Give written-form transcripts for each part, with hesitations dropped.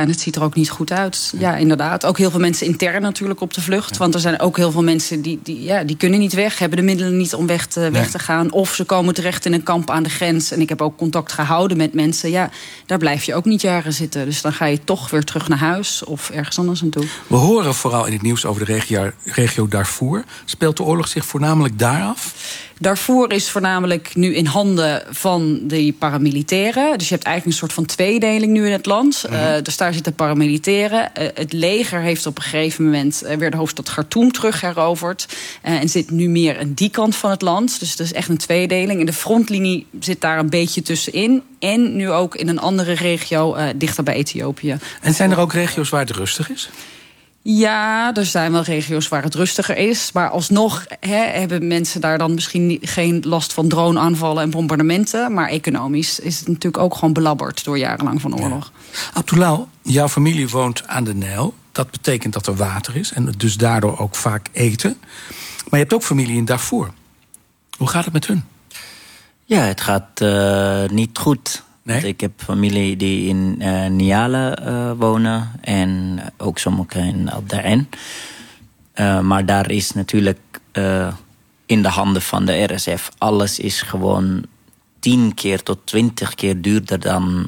en het ziet er ook niet goed uit. Ja, inderdaad. Ook heel veel mensen intern natuurlijk op de vlucht. Ja. Want er zijn ook heel veel mensen die kunnen niet weg, hebben de middelen niet om weg te gaan. Of ze komen terecht in een kamp aan de grens. En ik heb ook contact gehouden met mensen. Ja, daar blijf je ook niet jaren zitten. Dus dan ga je toch weer terug naar huis of ergens anders naartoe. We horen vooral in het nieuws over de regio Darfur. Speelt de oorlog zich voornamelijk daar af? Darfur is voornamelijk nu in handen van de paramilitairen. Dus je hebt eigenlijk een soort van tweedeling nu in het land. Dus daar zitten paramilitairen. Het leger heeft op een gegeven moment weer de hoofdstad Khartoum terugheroverd. En zit nu meer aan die kant van het land. Dus dat is echt een tweedeling. En de frontlinie zit daar een beetje tussenin. En nu ook in een andere regio dichter bij Ethiopië. En zijn er ook regio's waar het rustig is? Ja, er zijn wel regio's waar het rustiger is. Maar alsnog hebben mensen daar dan misschien geen last van droneaanvallen en bombardementen. Maar economisch is het natuurlijk ook gewoon belabberd door jarenlang van oorlog. Ja. Abdullah, jouw familie woont aan de Nijl. Dat betekent dat er water is en dus daardoor ook vaak eten. Maar je hebt ook familie in Darfur. Hoe gaat het met hun? Ja, het gaat niet goed. Nee? Ik heb familie die in Niala wonen en ook sommigen in Al-Dain. Maar daar is natuurlijk in de handen van de RSF. Alles is gewoon 10 keer tot 20 keer duurder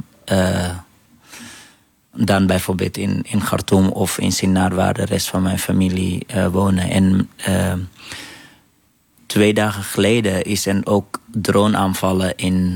dan bijvoorbeeld in Khartoum of in Sinnar, waar de rest van mijn familie wonen. En 2 dagen geleden is er ook droneaanvallen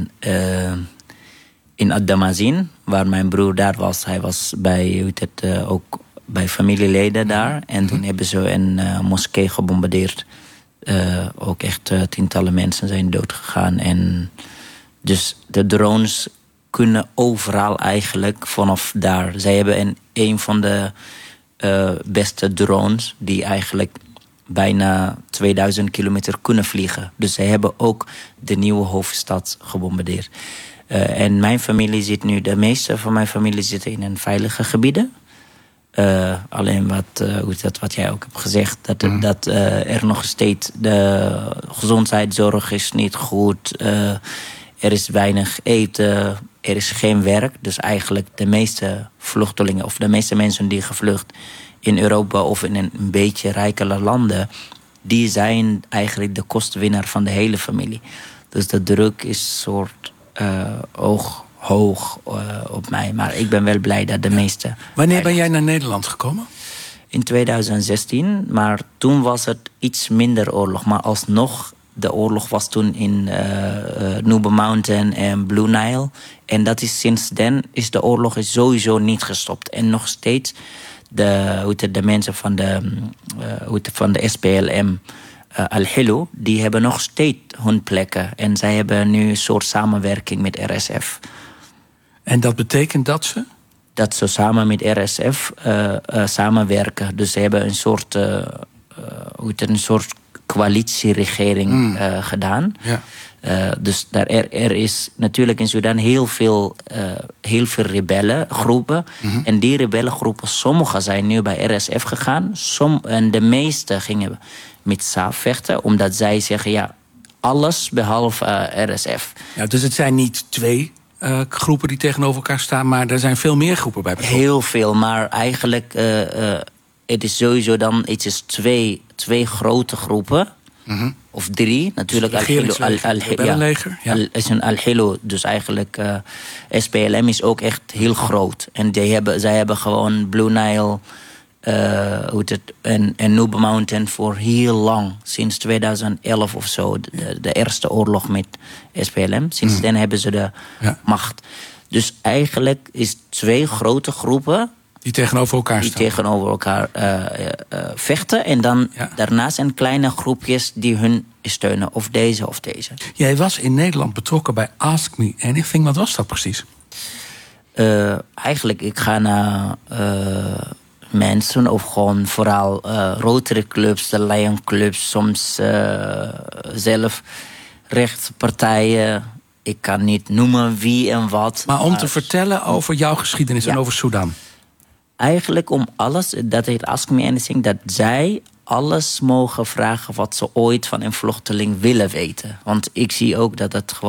in Ad-Damazin, waar mijn broer daar was. Hij was ook bij familieleden daar. En toen hebben ze een moskee gebombardeerd. Ook echt tientallen mensen zijn doodgegaan. En dus de drones kunnen overal eigenlijk vanaf daar. Zij hebben een van de beste drones die eigenlijk bijna 2000 kilometer kunnen vliegen. Dus zij hebben ook de nieuwe hoofdstad gebombardeerd. En mijn familie zit nu, de meeste van mijn familie zitten in een veilige gebieden. Alleen wat jij ook hebt gezegd, dat er nog steeds de gezondheidszorg is niet goed. Er is weinig eten, er is geen werk. Dus eigenlijk de meeste vluchtelingen of de meeste mensen die gevlucht in Europa of in een beetje rijkere landen, die zijn eigenlijk de kostwinnaar van de hele familie. Dus de druk is soort hoog op mij. Maar ik ben wel blij dat de meeste... Wanneer ben jij naar Nederland gekomen? In 2016, maar toen was het iets minder oorlog. Maar alsnog, de oorlog was toen in Nuba Mountain en Blue Nile. En dat is sindsdien, de oorlog is sowieso niet gestopt. En nog steeds, de mensen van de SPLM... Al-Hilo, die hebben nog steeds hun plekken. En zij hebben nu een soort samenwerking met RSF. En dat betekent dat ze? Dat ze samen met RSF samenwerken. Dus ze hebben een soort coalitieregering gedaan. Ja. Dus er is natuurlijk in Sudan heel veel rebellengroepen. En die rebellengroepen, sommige zijn nu bij RSF gegaan. En de meeste gingen met SAF vechten, omdat zij zeggen, ja, alles behalve RSF. Ja, dus het zijn niet 2 groepen die tegenover elkaar staan, maar er zijn veel meer groepen bij betrokken. Heel veel, maar eigenlijk het is sowieso dan, het is twee grote groepen. Of 3, natuurlijk. Al-Hilo is een Al-Hilo, dus eigenlijk SPLM is ook echt heel groot. En zij hebben gewoon Blue Nile en Nuba Mountain voor heel lang. Sinds 2011 of zo, de eerste oorlog met SPLM. Sindsdien hebben ze de macht. Dus eigenlijk is 2 grote groepen die tegenover elkaar vechten. En dan daarnaast zijn kleine groepjes die hun steunen. Of deze of deze. Jij was in Nederland betrokken bij Ask Me Anything. Wat was dat precies? Eigenlijk, ik ga naar mensen, of gewoon vooral Rotary clubs, de Lion clubs, soms zelf rechtspartijen. Ik kan niet noemen wie en wat. Maar om te vertellen over jouw geschiedenis en over Sudan. Eigenlijk om alles, dat heet Ask Me Anything, dat zij alles mogen vragen wat ze ooit van een vluchteling willen weten. Want ik zie ook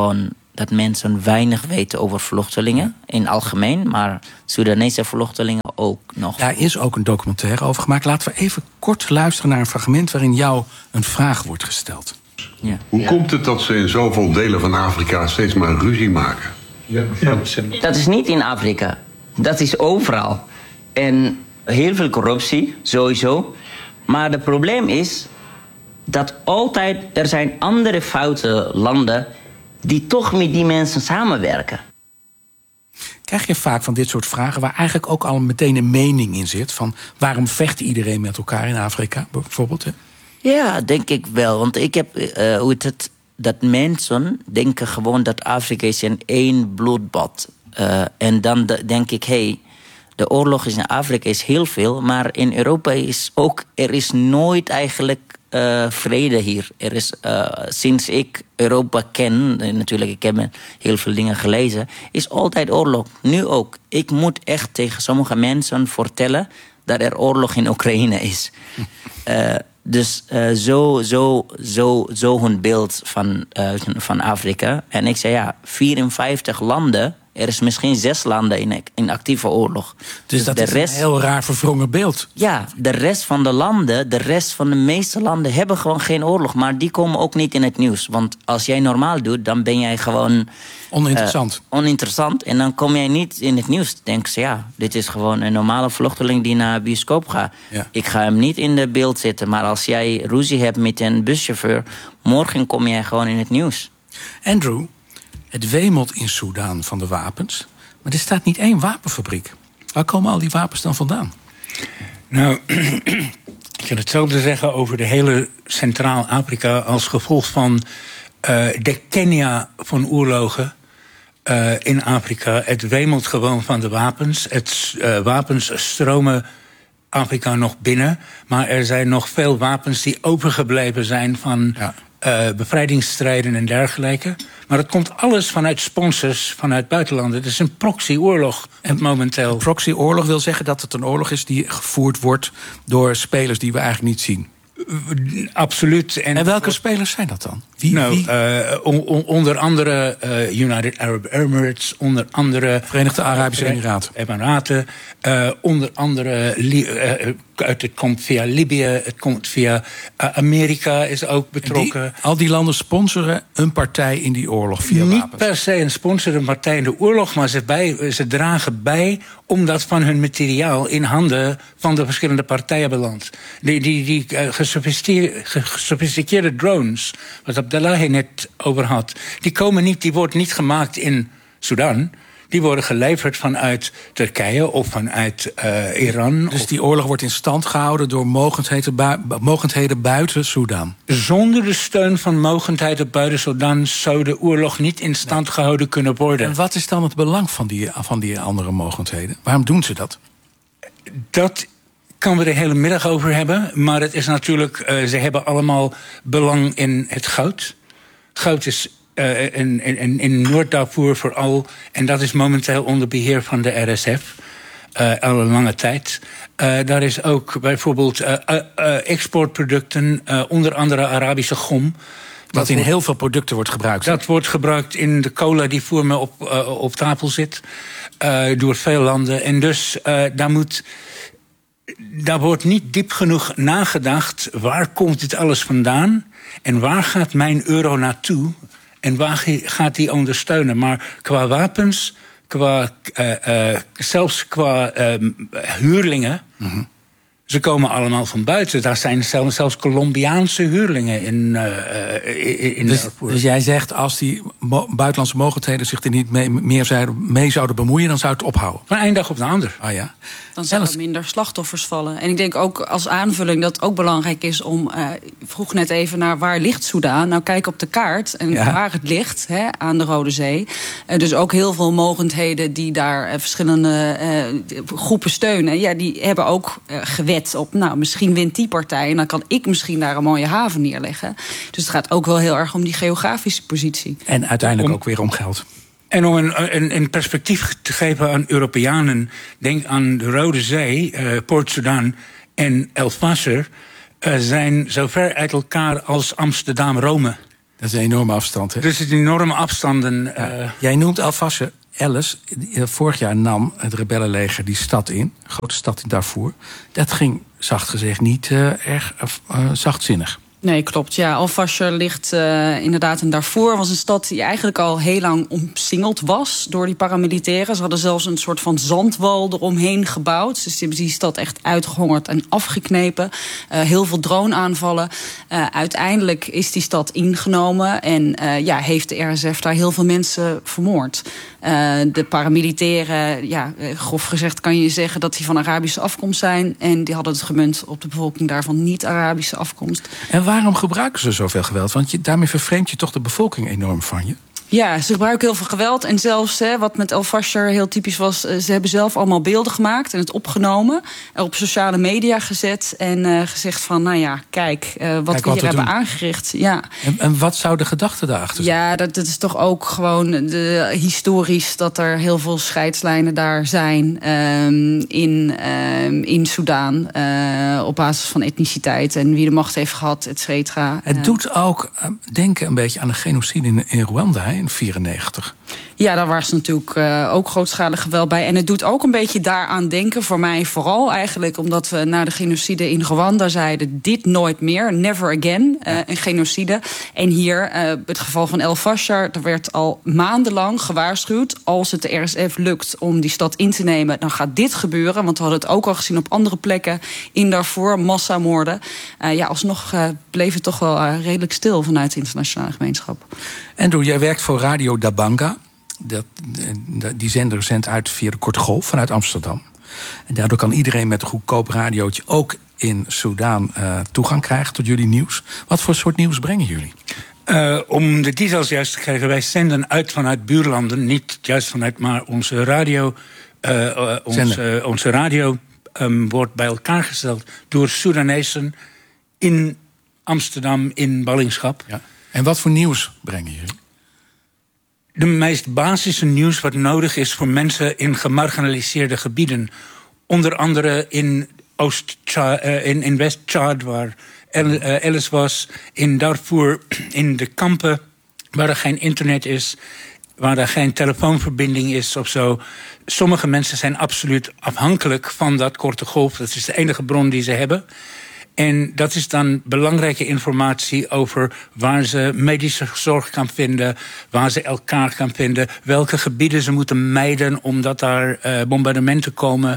dat mensen weinig weten over vluchtelingen in het algemeen, maar Soedanese vluchtelingen ook nog. Daar is ook een documentaire over gemaakt. Laten we even kort luisteren naar een fragment waarin jou een vraag wordt gesteld. Ja. Hoe komt het dat ze in zoveel delen van Afrika steeds maar ruzie maken? Dat is niet in Afrika. Dat is overal. En heel veel corruptie, sowieso. Maar het probleem is dat altijd er zijn andere foute landen die toch met die mensen samenwerken. Krijg je vaak van dit soort vragen waar eigenlijk ook al meteen een mening in zit? Van waarom vecht iedereen met elkaar in Afrika bijvoorbeeld? Hè? Ja, denk ik wel. Want ik heb dat mensen denken gewoon dat Afrika is een één bloedbad. En dan denk ik, de oorlog in Afrika is heel veel, maar in Europa is ook, er is nooit eigenlijk vrede hier. Er is, sinds ik Europa ken, natuurlijk, ik heb heel veel dingen gelezen, is altijd oorlog. Nu ook. Ik moet echt tegen sommige mensen vertellen dat er oorlog in Oekraïne is. Dus zo hun beeld van Afrika. En ik zei 54 landen. Er is misschien 6 landen in actieve oorlog. Dus dat is een heel raar verwrongen beeld. Ja, de rest van de landen, de rest van de meeste landen hebben gewoon geen oorlog. Maar die komen ook niet in het nieuws. Want als jij normaal doet, dan ben jij gewoon oninteressant. En dan kom jij niet in het nieuws. Denk ze, dit is gewoon een normale vluchteling die naar een bioscoop gaat. Ja. Ik ga hem niet in de beeld zetten. Maar als jij ruzie hebt met een buschauffeur, morgen kom jij gewoon in het nieuws. Andrew, het wemelt in Soedan van de wapens. Maar er staat niet één wapenfabriek. Waar komen al die wapens dan vandaan? Nou, ik kan hetzelfde zeggen over de hele Centraal-Afrika als gevolg van de Kenia van oorlogen in Afrika. Het wemelt gewoon van de wapens. Wapens stromen Afrika nog binnen. Maar er zijn nog veel wapens die overgebleven zijn van bevrijdingsstrijden en dergelijke. Maar het komt alles vanuit sponsors, vanuit buitenlanden. Het is een proxyoorlog momenteel. Een proxyoorlog wil zeggen dat het een oorlog is die gevoerd wordt door spelers die we eigenlijk niet zien. Absoluut. En welke spelers zijn dat dan? Onder andere United Arab Emirates, onder andere Verenigde Arabische Emiraten. Onder andere het komt via Libië, het komt via Amerika is ook betrokken. Al die landen sponsoren een partij in die oorlog via wapens. Niet per se een sponsor, een partij in de oorlog, maar ze dragen bij omdat van hun materiaal in handen van de verschillende partijen belandt. Die gesofisticeerde drones, wat Abdallah net over had, die worden niet gemaakt in Sudan. Die worden geleverd vanuit Turkije of vanuit Iran. Dus die oorlog wordt in stand gehouden door mogendheden buiten Sudan? Zonder de steun van mogendheden buiten Sudan zou de oorlog niet in stand gehouden kunnen worden. En wat is dan het belang van die andere mogendheden? Waarom doen ze dat? Dat kan we de hele middag over hebben. Maar het is natuurlijk, ze hebben allemaal belang in het goud. Goud is in Noord-Darfur vooral. En dat is momenteel onder beheer van de RSF. Al een lange tijd. Daar is ook bijvoorbeeld exportproducten, onder andere Arabische gom. Dat in heel veel producten wordt gebruikt. Dat wordt gebruikt in de cola die voor me op tafel zit. Door veel landen. En dus daar wordt niet diep genoeg nagedacht. Waar komt dit alles vandaan? En waar gaat mijn euro naartoe? En waar gaat die ondersteunen? Maar qua wapens, zelfs qua huurlingen, ze komen allemaal van buiten. Daar zijn zelfs Colombiaanse huurlingen in dus jij zegt, als die buitenlandse mogendheden zich er niet mee zouden bemoeien, dan zou het ophouden? Van één dag op de ander. Ah ja. Dan zouden er minder slachtoffers vallen. En ik denk ook als aanvulling dat het ook belangrijk is om... vroeg net even naar waar ligt Soedan. Nou, kijk op de kaart en waar het ligt, aan de Rode Zee. Dus ook heel veel mogendheden die daar verschillende groepen steunen. Ja, die hebben ook gewet op, nou, misschien wint die partij... en dan kan ik misschien daar een mooie haven neerleggen. Dus het gaat ook wel heel erg om die geografische positie. En uiteindelijk ook weer om geld. En om een perspectief te geven aan Europeanen, denk aan de Rode Zee, Port Sudan en El Fasser, zijn zo ver uit elkaar als Amsterdam-Rome. Dat is een enorme afstand, hè? Dus het enorme afstanden. Jij noemt El Fasser. Alice, vorig jaar nam het rebellenleger die stad in. Een grote stad in Darfur. Dat ging, zacht gezegd, niet erg zachtzinnig. Nee, klopt. Ja, Al-Fasher ligt inderdaad in Darfur. Was een stad die eigenlijk al heel lang omsingeld was door die paramilitairen. Ze hadden zelfs een soort van zandwal eromheen gebouwd. Dus die hebben die stad echt uitgehongerd en afgeknepen. Heel veel droneaanvallen. Uiteindelijk is die stad ingenomen en heeft de RSF daar heel veel mensen vermoord. De paramilitairen, grof gezegd kan je zeggen dat die van Arabische afkomst zijn. En die hadden het gemunt op de bevolking daarvan niet-Arabische afkomst. En waarom gebruiken ze zoveel geweld? Want daarmee vervreemd je toch de bevolking enorm van je? Ja, ze gebruiken heel veel geweld. En zelfs, wat met Al-Fasher heel typisch was, ze hebben zelf allemaal beelden gemaakt en het opgenomen. Op sociale media gezet en gezegd van, kijk wat we hier hebben aangericht. Ja. En wat zou de gedachte daarachter zijn? Ja, dat is toch ook gewoon historisch dat er heel veel scheidslijnen daar zijn in Soedan. Op basis van etniciteit en wie de macht heeft gehad, et cetera. Het doet ook denken een beetje aan de genocide in Rwanda, in 1994. Ja, daar was natuurlijk ook grootschalig geweld bij. En het doet ook een beetje daaraan denken, voor mij vooral eigenlijk, omdat we na de genocide in Rwanda zeiden, dit nooit meer, never again, een genocide. En hier, het geval van Al-Fasher, er werd al maandenlang gewaarschuwd, als het de RSF lukt om die stad in te nemen, dan gaat dit gebeuren. Want we hadden het ook al gezien op andere plekken in Darfur, massamoorden. Alsnog bleef het toch wel redelijk stil vanuit de internationale gemeenschap. Andrew, jij werkt voor Radio Dabanga. Die zender zendt uit via de korte golf vanuit Amsterdam. En daardoor kan iedereen met een goedkoop radiootje ook in Soedan toegang krijgen tot jullie nieuws. Wat voor soort nieuws brengen jullie? Om de details juist te krijgen, wij zenden uit vanuit buurlanden. Niet juist vanuit, maar onze radio. Onze radio wordt bij elkaar gesteld door Soedanezen in Amsterdam, in ballingschap. Ja. En wat voor nieuws brengen jullie? De meest basisse nieuws wat nodig is voor mensen in gemarginaliseerde gebieden. Onder andere in West-Chad, waar Alice was. In Darfur, in de kampen waar er geen internet is, waar er geen telefoonverbinding is of zo. Sommige mensen zijn absoluut afhankelijk van dat korte golf. Dat is de enige bron die ze hebben. En dat is dan belangrijke informatie over waar ze medische zorg kan vinden, waar ze elkaar kan vinden, welke gebieden ze moeten mijden omdat daar bombardementen komen.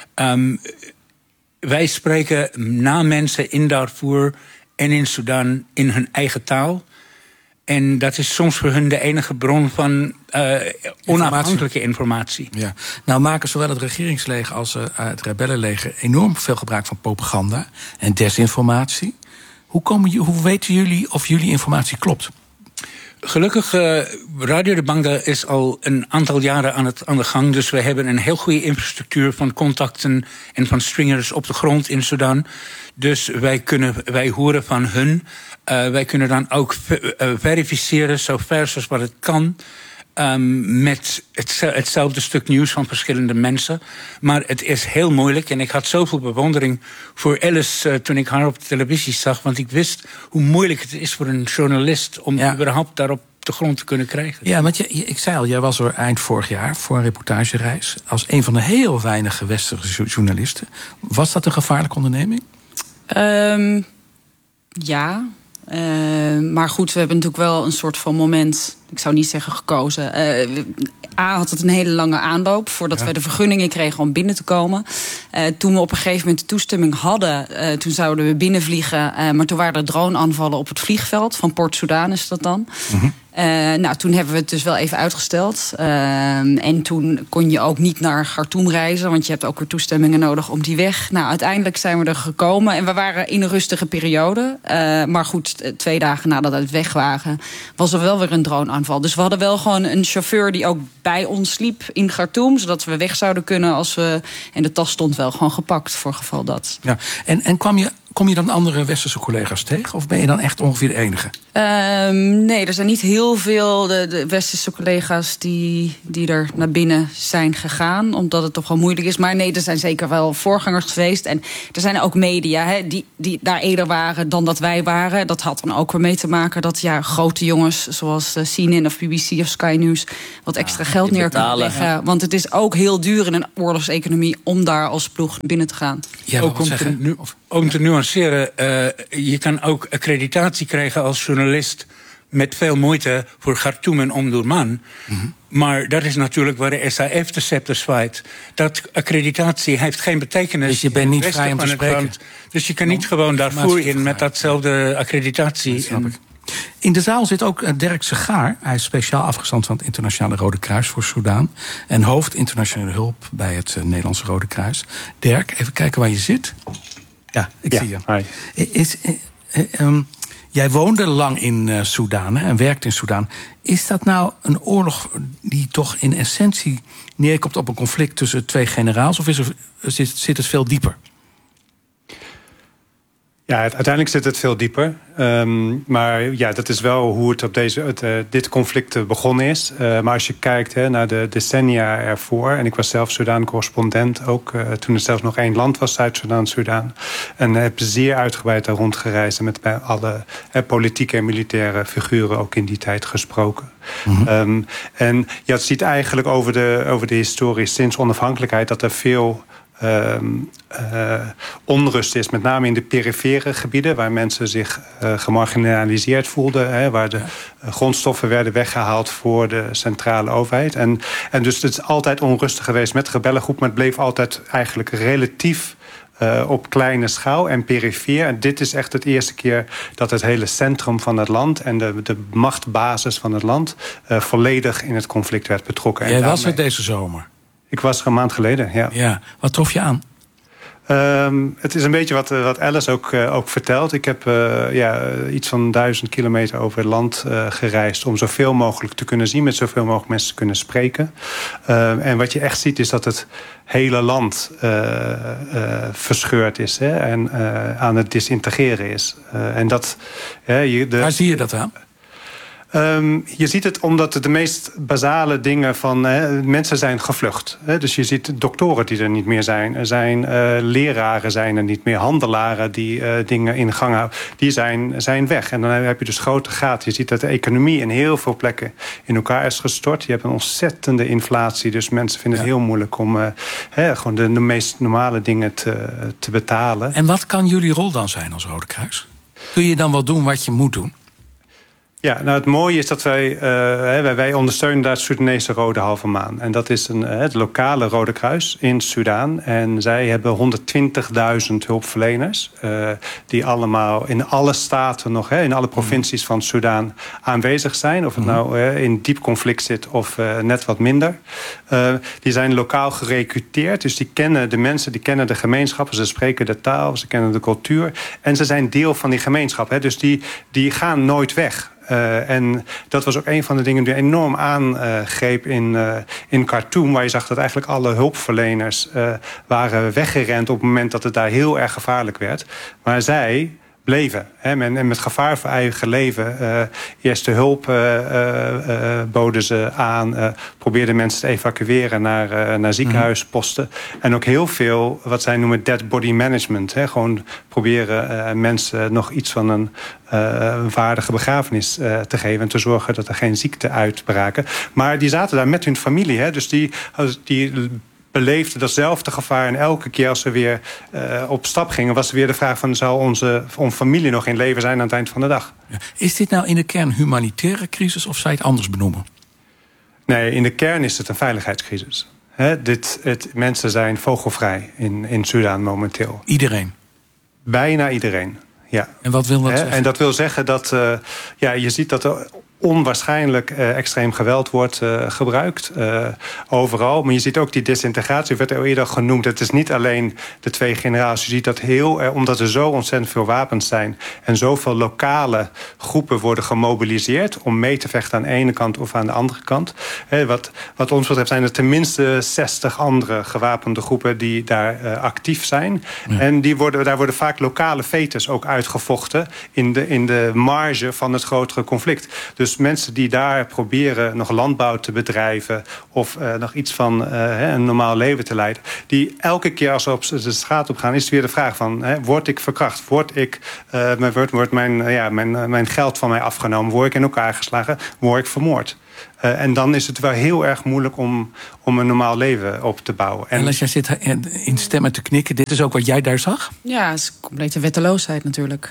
Wij spreken na mensen in Darfur en in Sudan in hun eigen taal. En dat is soms voor hun de enige bron van onafhankelijke informatie. Ja. Nou maken zowel het regeringsleger als het rebellenleger enorm veel gebruik van propaganda en desinformatie. Hoe weten jullie of jullie informatie klopt? Gelukkig, Radio Dabanga is al een aantal jaren aan de gang. Dus we hebben een heel goede infrastructuur van contacten en van stringers op de grond in Sudan. Dus wij horen van hun. Wij kunnen dan ook verifiëren, zo ver als wat het kan, met hetzelfde stuk nieuws van verschillende mensen. Maar het is heel moeilijk. En ik had zoveel bewondering voor Alice toen ik haar op de televisie zag. Want ik wist hoe moeilijk het is voor een journalist om überhaupt daarop de grond te kunnen krijgen. Ja, want ik zei al, jij was er eind vorig jaar voor een reportagereis als een van de heel weinige westerse journalisten. Was dat een gevaarlijke onderneming? Ja. Maar goed, we hebben natuurlijk wel een soort van moment, ik zou niet zeggen gekozen. Had het een hele lange aanloop voordat we de vergunningen kregen om binnen te komen. Toen we op een gegeven moment de toestemming hadden, toen zouden we binnenvliegen. Maar toen waren er droneaanvallen op het vliegveld van Port Sudan is dat dan. Mm-hmm. Toen hebben we het dus wel even uitgesteld. En toen kon je ook niet naar Khartoum reizen, want je hebt ook weer toestemmingen nodig om die weg. Nou, uiteindelijk zijn we er gekomen en we waren in een rustige periode. Maar goed, 2 dagen nadat we weg waren, was er wel weer een droneaanval. Dus we hadden wel gewoon een chauffeur die ook bij ons liep in Khartoum, zodat we weg zouden kunnen als we. En de tas stond wel gewoon gepakt voor geval dat. Ja. En Kom je dan andere westerse collega's tegen? Of ben je dan echt ongeveer de enige? Nee, er zijn niet heel veel de westerse collega's die er naar binnen zijn gegaan. Omdat het toch wel moeilijk is. Maar nee, er zijn zeker wel voorgangers geweest. En er zijn ook media die daar eerder waren dan dat wij waren. Dat had dan ook weer mee te maken dat grote jongens zoals CNN of BBC of Sky News wat extra geld neer kunnen leggen. Want het is ook heel duur in een oorlogseconomie om daar als ploeg binnen te gaan. Ja, ook om te nuanceren, je kan ook accreditatie krijgen als journalist met veel moeite voor Khartoum en Omdurman. Mm-hmm. Maar dat is natuurlijk waar de SAF de scepter zwaait. Dat accreditatie heeft geen betekenis. Dus je bent niet vrij om te spreken. Dus je kan niet gewoon daarvoor in met datzelfde accreditatie. Dat snap ik. In de zaal zit ook Dirk Segaar. Hij is speciaal afgestand van het Internationale Rode Kruis voor Soedan. En hoofd internationale hulp bij het Nederlandse Rode Kruis. Dirk, even kijken waar je zit. Ja, ik zie je. Jij woonde lang in Soedan en werkt in Soedan. Is dat nou een oorlog die toch in essentie neerkomt op een conflict tussen twee generaals? Of zit het veel dieper? Ja, uiteindelijk zit het veel dieper. Maar ja, dat is wel hoe het op dit conflict begonnen is. Maar als je kijkt naar de decennia ervoor... en ik was zelf Sudan-correspondent ook... toen er zelfs nog één land was, Zuid-Sudan. En heb zeer uitgebreid daar rondgereisd... en met alle politieke en militaire figuren ook in die tijd gesproken. Mm-hmm. En je ziet eigenlijk over de historie sinds onafhankelijkheid... dat er veel... onrust is, met name in de perifere gebieden... waar mensen zich gemarginaliseerd voelden... waar de grondstoffen werden weggehaald voor de centrale overheid. En dus het is altijd onrustig geweest met rebellengroep... maar het bleef altijd eigenlijk relatief... op kleine schaal en perifeer. En dit is echt het eerste keer dat het hele centrum van het land... en de machtbasis van het land... volledig in het conflict werd betrokken. Jij was er deze zomer? Ik was er een maand geleden, ja. Ja, wat trof je aan? Het is een beetje wat Alice ook vertelt. Ik heb iets van 1000 kilometer over het land gereisd... om zoveel mogelijk te kunnen zien, met zoveel mogelijk mensen te kunnen spreken. En wat je echt ziet is dat het hele land verscheurd is... en aan het disintegreren is. Waar zie je dat aan? Je ziet het omdat de meest basale dingen van... mensen zijn gevlucht. Dus je ziet doktoren die er niet meer zijn. Er zijn leraren zijn er niet meer. Handelaren die dingen in gang houden. Die zijn weg. En dan heb je dus grote gaten. Je ziet dat de economie in heel veel plekken in elkaar is gestort. Je hebt een ontzettende inflatie. Dus mensen vinden het heel moeilijk om gewoon de meest normale dingen te betalen. En wat kan jullie rol dan zijn als Rode Kruis? Kun je dan wel doen wat je moet doen? Ja, nou het mooie is dat wij ondersteunen daar het Soedanese Rode Halve Maan. En dat is het lokale Rode Kruis in Soedan. En zij hebben 120.000 hulpverleners. Die allemaal in alle staten nog, in alle provincies van Soedan aanwezig zijn. Of het nou in diep conflict zit of net wat minder. Die zijn lokaal gerecruiteerd. Dus die kennen de mensen, die kennen de gemeenschappen. Ze spreken de taal, ze kennen de cultuur. En ze zijn deel van die gemeenschap. Dus die gaan nooit weg. En dat was ook een van de dingen die enorm aangreep in Khartoum... waar je zag dat eigenlijk alle hulpverleners waren weggerend... op het moment dat het daar heel erg gevaarlijk werd. Maar zij bleven. En met gevaar voor eigen leven. Eerste hulp boden ze aan. Probeerden mensen te evacueren naar ziekenhuisposten. En ook heel veel wat zij noemen dead body management. Gewoon proberen mensen nog iets van een waardige begrafenis te geven. En te zorgen dat er geen ziekten uitbraken. Maar die zaten daar met hun familie. Dus die beleefden datzelfde gevaar. En elke keer als ze weer op stap gingen... was er weer de vraag van... zou onze familie nog in leven zijn aan het eind van de dag? Ja. Is dit nou in de kern humanitaire crisis... of zou je het anders benoemen? Nee, in de kern is het een veiligheidscrisis. Mensen zijn vogelvrij in Sudan momenteel. Iedereen? Bijna iedereen, ja. En wat wil dat zeggen? En dat wil zeggen dat je ziet dat er onwaarschijnlijk extreem geweld wordt gebruikt. Overal. Maar je ziet ook die disintegratie, werd al eerder genoemd. Het is niet alleen de 2 generaties. Je ziet dat omdat er zo ontzettend veel wapens zijn en zoveel lokale groepen worden gemobiliseerd om mee te vechten aan de ene kant of aan de andere kant. Wat ons betreft zijn er tenminste 60 andere gewapende groepen die daar actief zijn. Ja. En daar worden vaak lokale vetes ook uitgevochten in de marge van het grotere conflict. Dus mensen die daar proberen nog landbouw te bedrijven of nog iets van een normaal leven te leiden, die elke keer als ze op de straat op gaan, is het weer de vraag van, word ik verkracht? Wordt mijn geld van mij afgenomen? Word ik in elkaar geslagen? Word ik vermoord? En dan is het wel heel erg moeilijk om een normaal leven op te bouwen. En als jij zit in stemmen te knikken, dit is ook wat jij daar zag? Ja, het is complete wetteloosheid natuurlijk.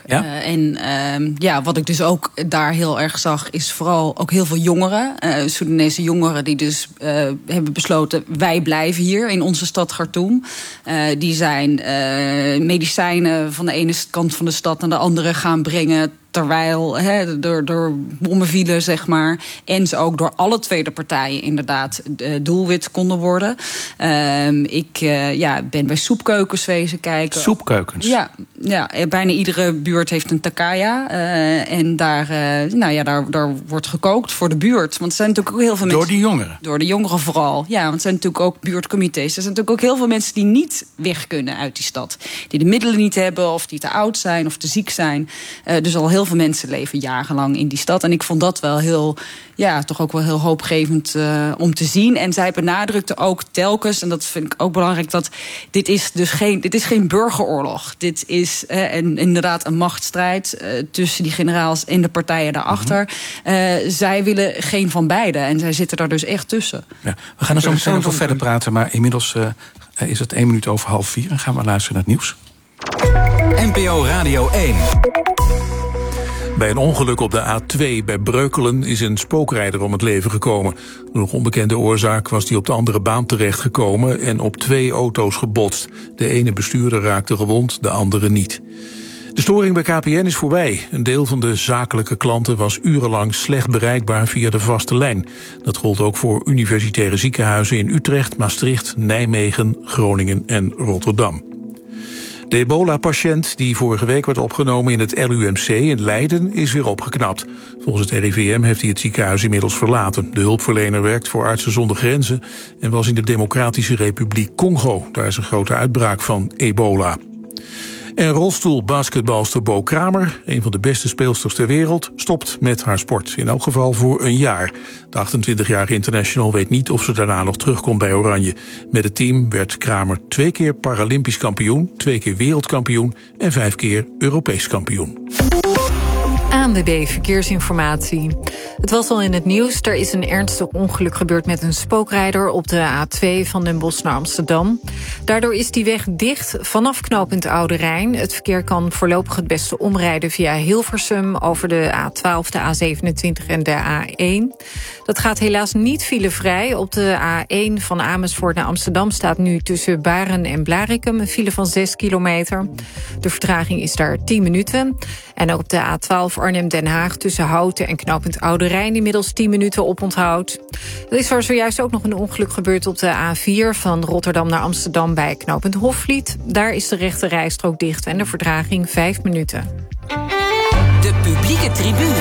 Ja? Wat ik dus ook daar heel erg zag, is vooral ook heel veel jongeren. Soedanese jongeren die dus hebben besloten, wij blijven hier in onze stad Khartoum. Die zijn medicijnen van de ene kant van de stad naar de andere gaan brengen, terwijl door bommen vielen, zeg maar. En ze ook door alle tweede partijen inderdaad doelwit konden worden. Ik ben bij soepkeukens wezen kijken. Soepkeukens? Ja, bijna iedere buurt heeft een takaya. En daar wordt gekookt voor de buurt. Want er zijn natuurlijk ook heel veel mensen. Door die jongeren? Door de jongeren vooral. Ja, want er zijn natuurlijk ook buurtcomité's. Er zijn natuurlijk ook heel veel mensen die niet weg kunnen uit die stad. Die de middelen niet hebben, of die te oud zijn, of te ziek zijn. Dus al heel veel mensen leven jarenlang in die stad. En ik vond dat wel toch ook wel heel hoopgevend om te zien. En zij benadrukte ook telkens, en dat vind ik ook belangrijk, dat dit is geen burgeroorlog. Dit is inderdaad een machtsstrijd tussen die generaals en de partijen daarachter. Zij willen geen van beide. En zij zitten daar dus echt tussen. Ja, we gaan er zo meteen over verder praten, maar inmiddels is het 1 minuut over 3:30 en gaan we luisteren naar het nieuws. NPO Radio 1. Bij een ongeluk op de A2 bij Breukelen is een spookrijder om het leven gekomen. Door nog onbekende oorzaak was hij op de andere baan terechtgekomen en op 2 auto's gebotst. De ene bestuurder raakte gewond, de andere niet. De storing bij KPN is voorbij. Een deel van de zakelijke klanten was urenlang slecht bereikbaar via de vaste lijn. Dat gold ook voor universitaire ziekenhuizen in Utrecht, Maastricht, Nijmegen, Groningen en Rotterdam. De ebola-patiënt die vorige week werd opgenomen in het LUMC in Leiden is weer opgeknapt. Volgens het RIVM heeft hij het ziekenhuis inmiddels verlaten. De hulpverlener werkt voor Artsen zonder Grenzen en was in de Democratische Republiek Congo. Daar is een grote uitbraak van ebola. En rolstoelbasketbalster Bo Kramer, een van de beste speelsters ter wereld, stopt met haar sport. In elk geval voor een jaar. De 28-jarige international weet niet of ze daarna nog terugkomt bij Oranje. Met het team werd Kramer 2 keer Paralympisch kampioen, 2 keer wereldkampioen en 5 keer Europees kampioen. ANWB Verkeersinformatie. Het was al in het nieuws. Er is een ernstig ongeluk gebeurd met een spookrijder op de A2 van Den Bosch naar Amsterdam. Daardoor is die weg dicht vanaf knooppunt Oude Rijn. Het verkeer kan voorlopig het beste omrijden via Hilversum over de A12, de A27 en de A1. Dat gaat helaas niet filevrij. Op de A1 van Amersfoort naar Amsterdam staat nu tussen Baren en Blaricum een file van 6 kilometer. De vertraging is daar 10 minuten. En ook op de A12 Arnhem-Den Haag tussen Houten en knooppunt Oude Rijn inmiddels 10 minuten oponthoud. Er is zojuist ook nog een ongeluk gebeurd op de A4 van Rotterdam naar Amsterdam bij knooppunt Hofvliet. Daar is de rechte rijstrook dicht en de vertraging 5 minuten. De publieke tribune.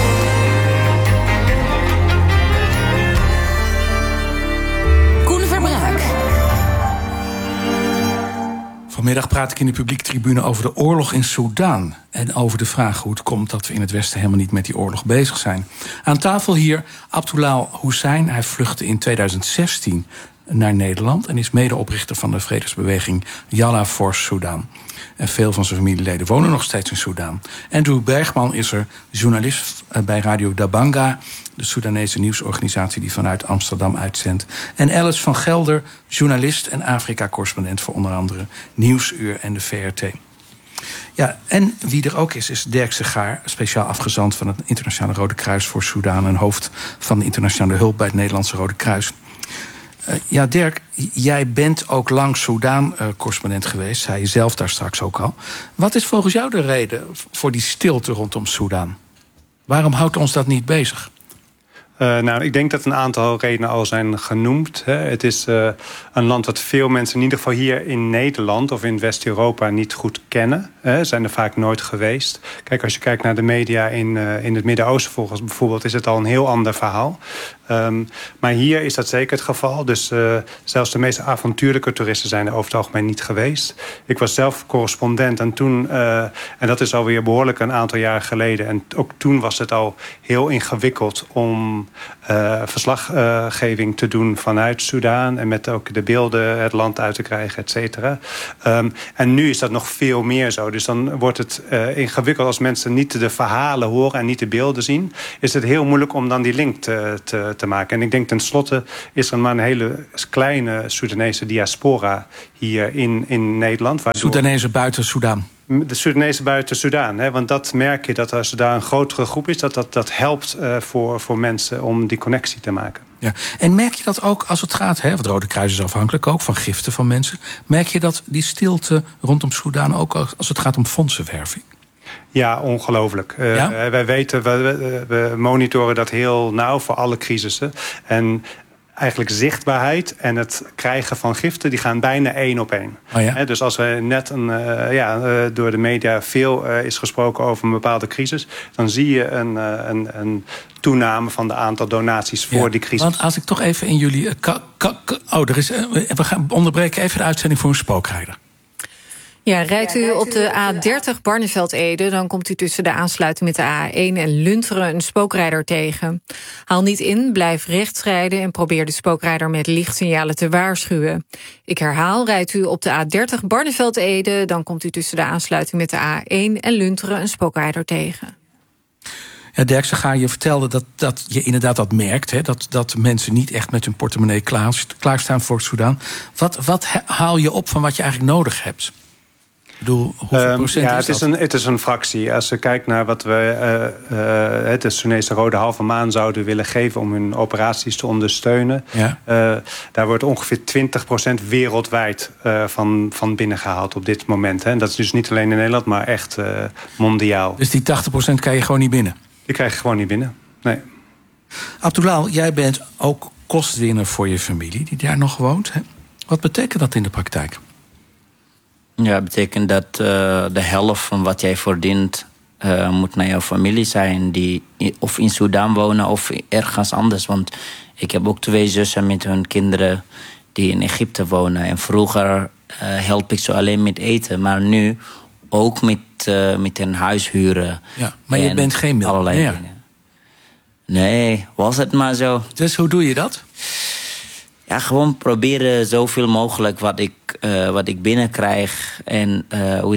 Vanmiddag praat ik in de publieke tribune over de oorlog in Soedan. En over de vraag hoe het komt dat we in het Westen helemaal niet met die oorlog bezig zijn. Aan tafel hier Abdullah Hussein. Hij vluchtte in 2016 naar Nederland en is medeoprichter van de vredesbeweging Yalla for Sudan. En veel van zijn familieleden wonen nog steeds in Soedan. Andrew Bergman is er journalist bij Radio Dabanga, de Soedanese nieuwsorganisatie die vanuit Amsterdam uitzendt. En Alice van Gelder, journalist en Afrika-correspondent voor onder andere Nieuwsuur en de VRT. Ja, en wie er ook is Dirk Segaar, speciaal afgezant van het Internationale Rode Kruis voor Soedan en hoofd van de internationale hulp bij het Nederlandse Rode Kruis. Ja, Dirk, jij bent ook lang Soedan-correspondent geweest, zei je zelf daar straks ook al. Wat is volgens jou de reden voor die stilte rondom Soedan? Waarom houdt ons dat niet bezig? Ik denk dat een aantal redenen al zijn genoemd. Hè. Het is een land dat veel mensen in ieder geval hier in Nederland of in West-Europa niet goed kennen. Zijn er vaak nooit geweest. Kijk, als je kijkt naar de media in het Midden-Oosten bijvoorbeeld, is het al een heel ander verhaal. Maar hier is dat zeker het geval. Dus zelfs de meest avontuurlijke toeristen zijn er over het algemeen niet geweest. Ik was zelf correspondent en toen, en dat is alweer behoorlijk een aantal jaren geleden. En ook toen was het al heel ingewikkeld om verslaggeving te doen vanuit Soedan en met ook de beelden het land uit te krijgen, et cetera. En nu is dat nog veel meer zo. Dus dan wordt het ingewikkeld als mensen niet de verhalen horen en niet de beelden zien. Is het heel moeilijk om dan die link te maken. En ik denk tenslotte is er maar een hele kleine Soedanese diaspora hier in Nederland. Soedanezen buiten Soedan. De Soedanezen buiten Soedan. Hè? Want dat merk je dat als er daar een grotere groep is, dat helpt voor mensen om die connectie te maken. Ja. En merk je dat ook als het gaat, want Rode Kruis is afhankelijk ook van giften van mensen. Merk je dat die stilte rondom Soedan ook als het gaat om fondsenwerving? Ja, ongelooflijk. Wij weten, we monitoren dat heel nauw voor alle crisissen. En eigenlijk zichtbaarheid en het krijgen van giften, die gaan bijna 1 op 1. Oh ja? Dus als we net door de media veel is gesproken over een bepaalde crisis, dan zie je een toename van de aantal donaties voor die crisis. Want als ik toch even in jullie... we gaan onderbreken even de uitzending voor een spookrijder. Ja, rijdt u op de A30 Barneveld-Ede, dan komt u tussen de aansluiting met de A1 en Lunteren een spookrijder tegen. Haal niet in, blijf rechts rijden en probeer de spookrijder met lichtsignalen te waarschuwen. Ik herhaal, rijdt u op de A30 Barneveld-Ede, dan komt u tussen de aansluiting met de A1 en Lunteren een spookrijder tegen. Ja, Dirk Segard, je vertelde dat je inderdaad dat merkt, hè, dat mensen niet echt met hun portemonnee klaarstaan voor Soedan. Wat haal je op van wat je eigenlijk nodig hebt? Ik bedoel, hoeveel procent is dat? Het is een fractie. Als je kijkt naar wat we de Soedanese Rode Halve Maan zouden willen geven om hun operaties te ondersteunen, daar wordt ongeveer 20% wereldwijd van binnengehaald op dit moment. Hè. En dat is dus niet alleen in Nederland, maar echt mondiaal. Dus die 80% krijg je gewoon niet binnen? Die krijg je gewoon niet binnen, nee. Abdullah, jij bent ook kostwinner voor je familie die daar nog woont. Hè? Wat betekent dat in de praktijk? Ja, dat betekent dat de helft van wat jij verdient moet naar jouw familie zijn die of in Soedan wonen of ergens anders. Want ik heb ook 2 zussen met hun kinderen die in Egypte wonen. En vroeger help ik ze alleen met eten, maar nu ook met een huis huren. Ja, maar je bent geen miljonair. Nee, was het maar zo. Dus hoe doe je dat? Ja, gewoon proberen zoveel mogelijk wat ik binnenkrijg en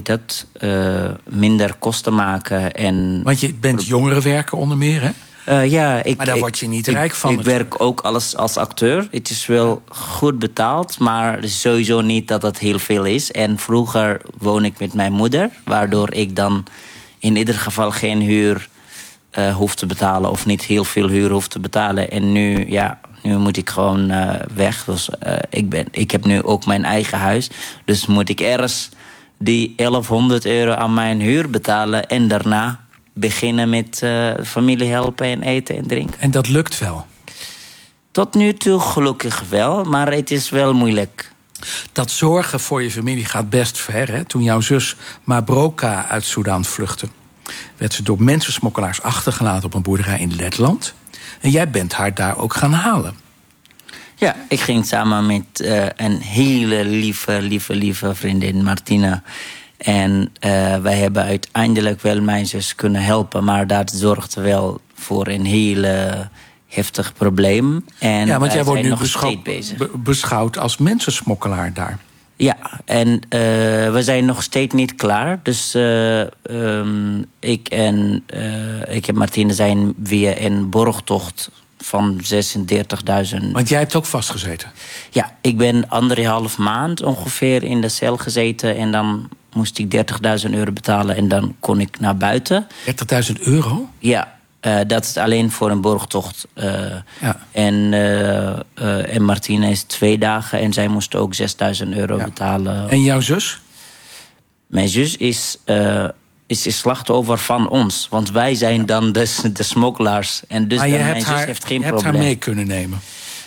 minder kosten maken. En want je bent jongerenwerker onder meer, hè? Maar daar word je niet rijk van. Ik werk ook als acteur. Het is wel goed betaald, maar sowieso niet dat het heel veel is. En vroeger woon ik met mijn moeder, waardoor ik dan in ieder geval geen huur hoef te betalen of niet heel veel huur hoef te betalen. En nu moet ik gewoon weg. Dus ik heb nu ook mijn eigen huis. Dus moet ik ergens die €1100 aan mijn huur betalen en daarna beginnen met familie helpen en eten en drinken. En dat lukt wel? Tot nu toe gelukkig wel, maar het is wel moeilijk. Dat zorgen voor je familie gaat best ver. Hè? Toen jouw zus Mabroka uit Soedan vluchtte, werd ze door mensensmokkelaars achtergelaten op een boerderij in Letland. En jij bent haar daar ook gaan halen. Ja, ik ging samen met een hele lieve vriendin, Martina. En wij hebben uiteindelijk wel mijn zus kunnen helpen, maar dat zorgde wel voor een hele heftig probleem. En ja, want jij wordt nu beschouwd als mensensmokkelaar daar. Ja, en we zijn nog steeds niet klaar. Dus ik en Martine zijn via een borgtocht van 36.000. Want jij hebt ook vastgezeten? Ja, ik ben 1,5 maand ongeveer in de cel gezeten. En dan moest ik €30.000 betalen en dan kon ik naar buiten. €30.000? Ja. Dat is alleen voor een borgtocht. En Martine is 2 dagen en zij moest ook €6.000 betalen. En jouw zus? Mijn zus is is slachtoffer van ons. Want wij zijn dan de smokkelaars. En dus maar mijn zus heeft geen probleem. Je hebt haar mee kunnen nemen?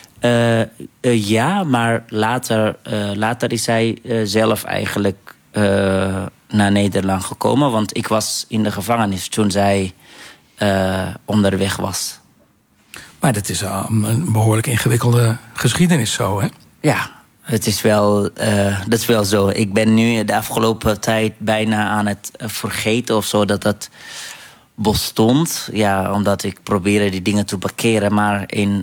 Ja, maar later is zij zelf eigenlijk naar Nederland gekomen. Want ik was in de gevangenis toen zij onderweg was. Maar dat is een behoorlijk ingewikkelde geschiedenis zo, hè? Ja, dat is wel zo. Ik ben nu de afgelopen tijd bijna aan het vergeten of zo dat bestond. Ja, omdat ik probeerde die dingen te parkeren. Maar in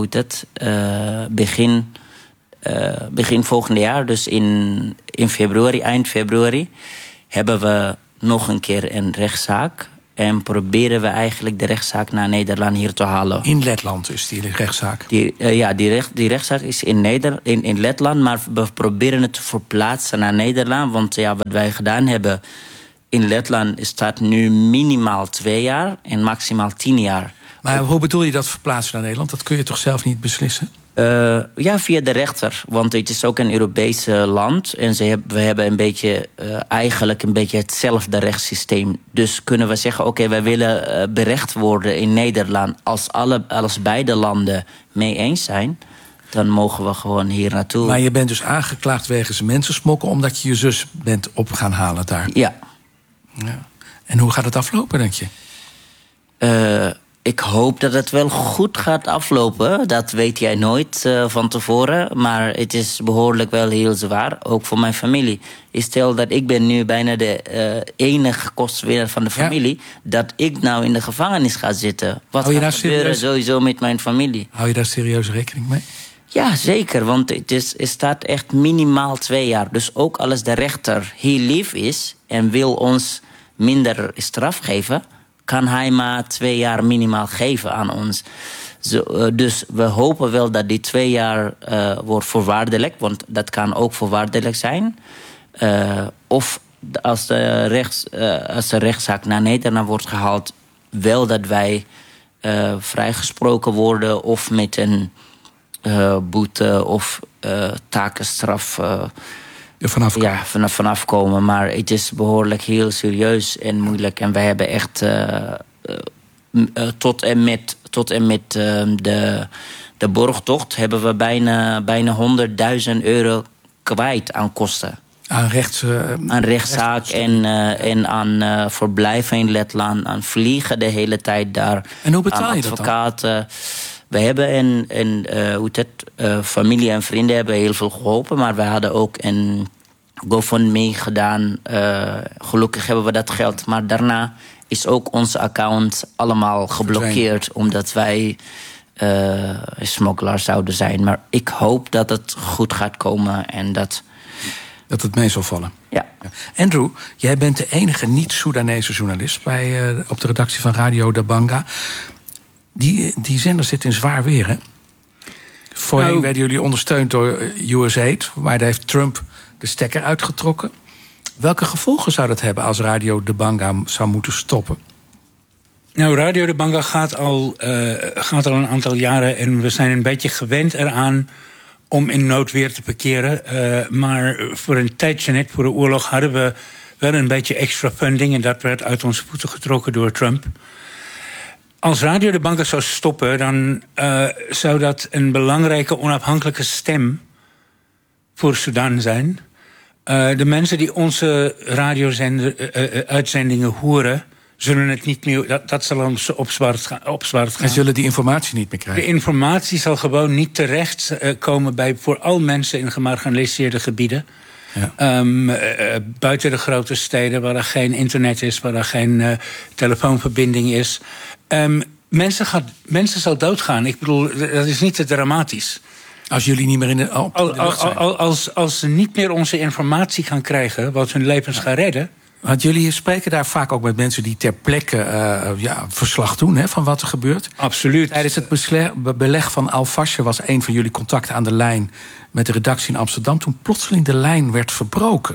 begin volgende jaar, dus in februari, eind februari, hebben we nog een keer een rechtszaak. En proberen we eigenlijk de rechtszaak naar Nederland hier te halen. In Letland is die rechtszaak? Die rechtszaak is in Letland, maar we proberen het te verplaatsen naar Nederland. Want ja, wat wij gedaan hebben in Letland staat nu minimaal 2 jaar en maximaal 10 jaar. Maar hoe bedoel je dat verplaatsen naar Nederland? Dat kun je toch zelf niet beslissen? Ja, via de rechter. Want het is ook een Europese land. En we hebben eigenlijk een beetje hetzelfde rechtssysteem. Dus kunnen we zeggen, oké, wij willen berecht worden in Nederland. Als beide landen mee eens zijn, dan mogen we gewoon hier naartoe. Maar je bent dus aangeklaagd wegens mensensmokkel, omdat je zus bent op gaan halen daar? Ja. En hoe gaat het aflopen, denk je? Ik hoop dat het wel goed gaat aflopen. Dat weet jij nooit van tevoren. Maar het is behoorlijk wel heel zwaar. Ook voor mijn familie. Stel dat ik ben nu bijna de enige kostwinner van de familie. Ja. Dat ik nou in de gevangenis ga zitten. Wat gaat gebeuren sowieso met mijn familie? Hou je daar serieus rekening mee? Ja, zeker. Want het staat echt minimaal 2 jaar. Dus ook als de rechter heel lief is en wil ons minder straf geven, kan hij maar 2 jaar minimaal geven aan ons. Dus we hopen wel dat die 2 jaar wordt voorwaardelijk. Want dat kan ook voorwaardelijk zijn. Of als de rechtszaak naar Nederland wordt gehaald, wel dat wij vrijgesproken worden of met een boete of takenstraf vanaf komen. Maar het is behoorlijk heel serieus en moeilijk. En wij hebben echt tot en met de borgtocht hebben we bijna €100.000 kwijt aan kosten. Aan rechtszaak en aan verblijven in Letland, aan vliegen de hele tijd daar. En hoe betaal je dat dan? We hebben familie en vrienden hebben heel veel geholpen, maar we hadden ook een GoFundMe gedaan. Gelukkig hebben we dat geld, maar daarna is ook onze account allemaal geblokkeerd, omdat wij smokkelaar zouden zijn. Maar ik hoop dat het goed gaat komen en dat het mee zal vallen. Ja. Andrew, jij bent de enige niet-Soedanese journalist op de redactie van Radio Dabanga. Die zender zit in zwaar weer, hè? Voorheen werden jullie ondersteund door USAID, maar daar heeft Trump de stekker uitgetrokken. Welke gevolgen zou dat hebben als Radio Dabanga zou moeten stoppen? Nou, Radio Dabanga gaat al een aantal jaren en we zijn een beetje gewend eraan om in noodweer te parkeren. Maar voor een tijdje, net voor de oorlog, hadden we wel een beetje extra funding en dat werd uit onze voeten getrokken door Trump. Als Radio Dabanga zou stoppen, dan zou dat een belangrijke onafhankelijke stem voor Sudan zijn. De mensen die onze radio-uitzendingen horen, zullen het niet meer. Dat zal op zwart gaan. En zullen die informatie niet meer krijgen? De informatie zal gewoon niet terecht komen bij vooral mensen in gemarginaliseerde gebieden. Ja. Buiten de grote steden, waar er geen internet is, waar er geen telefoonverbinding is. Mensen zal doodgaan. Ik bedoel, dat is niet te dramatisch. Als jullie niet meer in de lucht zijn. Als ze niet meer onze informatie gaan krijgen, wat hun levens gaat redden. Want jullie spreken daar vaak ook met mensen die ter plekke verslag doen, hè, van wat er gebeurt. Absoluut. Tijdens het beleg van Al-Fasher was een van jullie contacten aan de lijn met de redactie in Amsterdam, toen plotseling de lijn werd verbroken.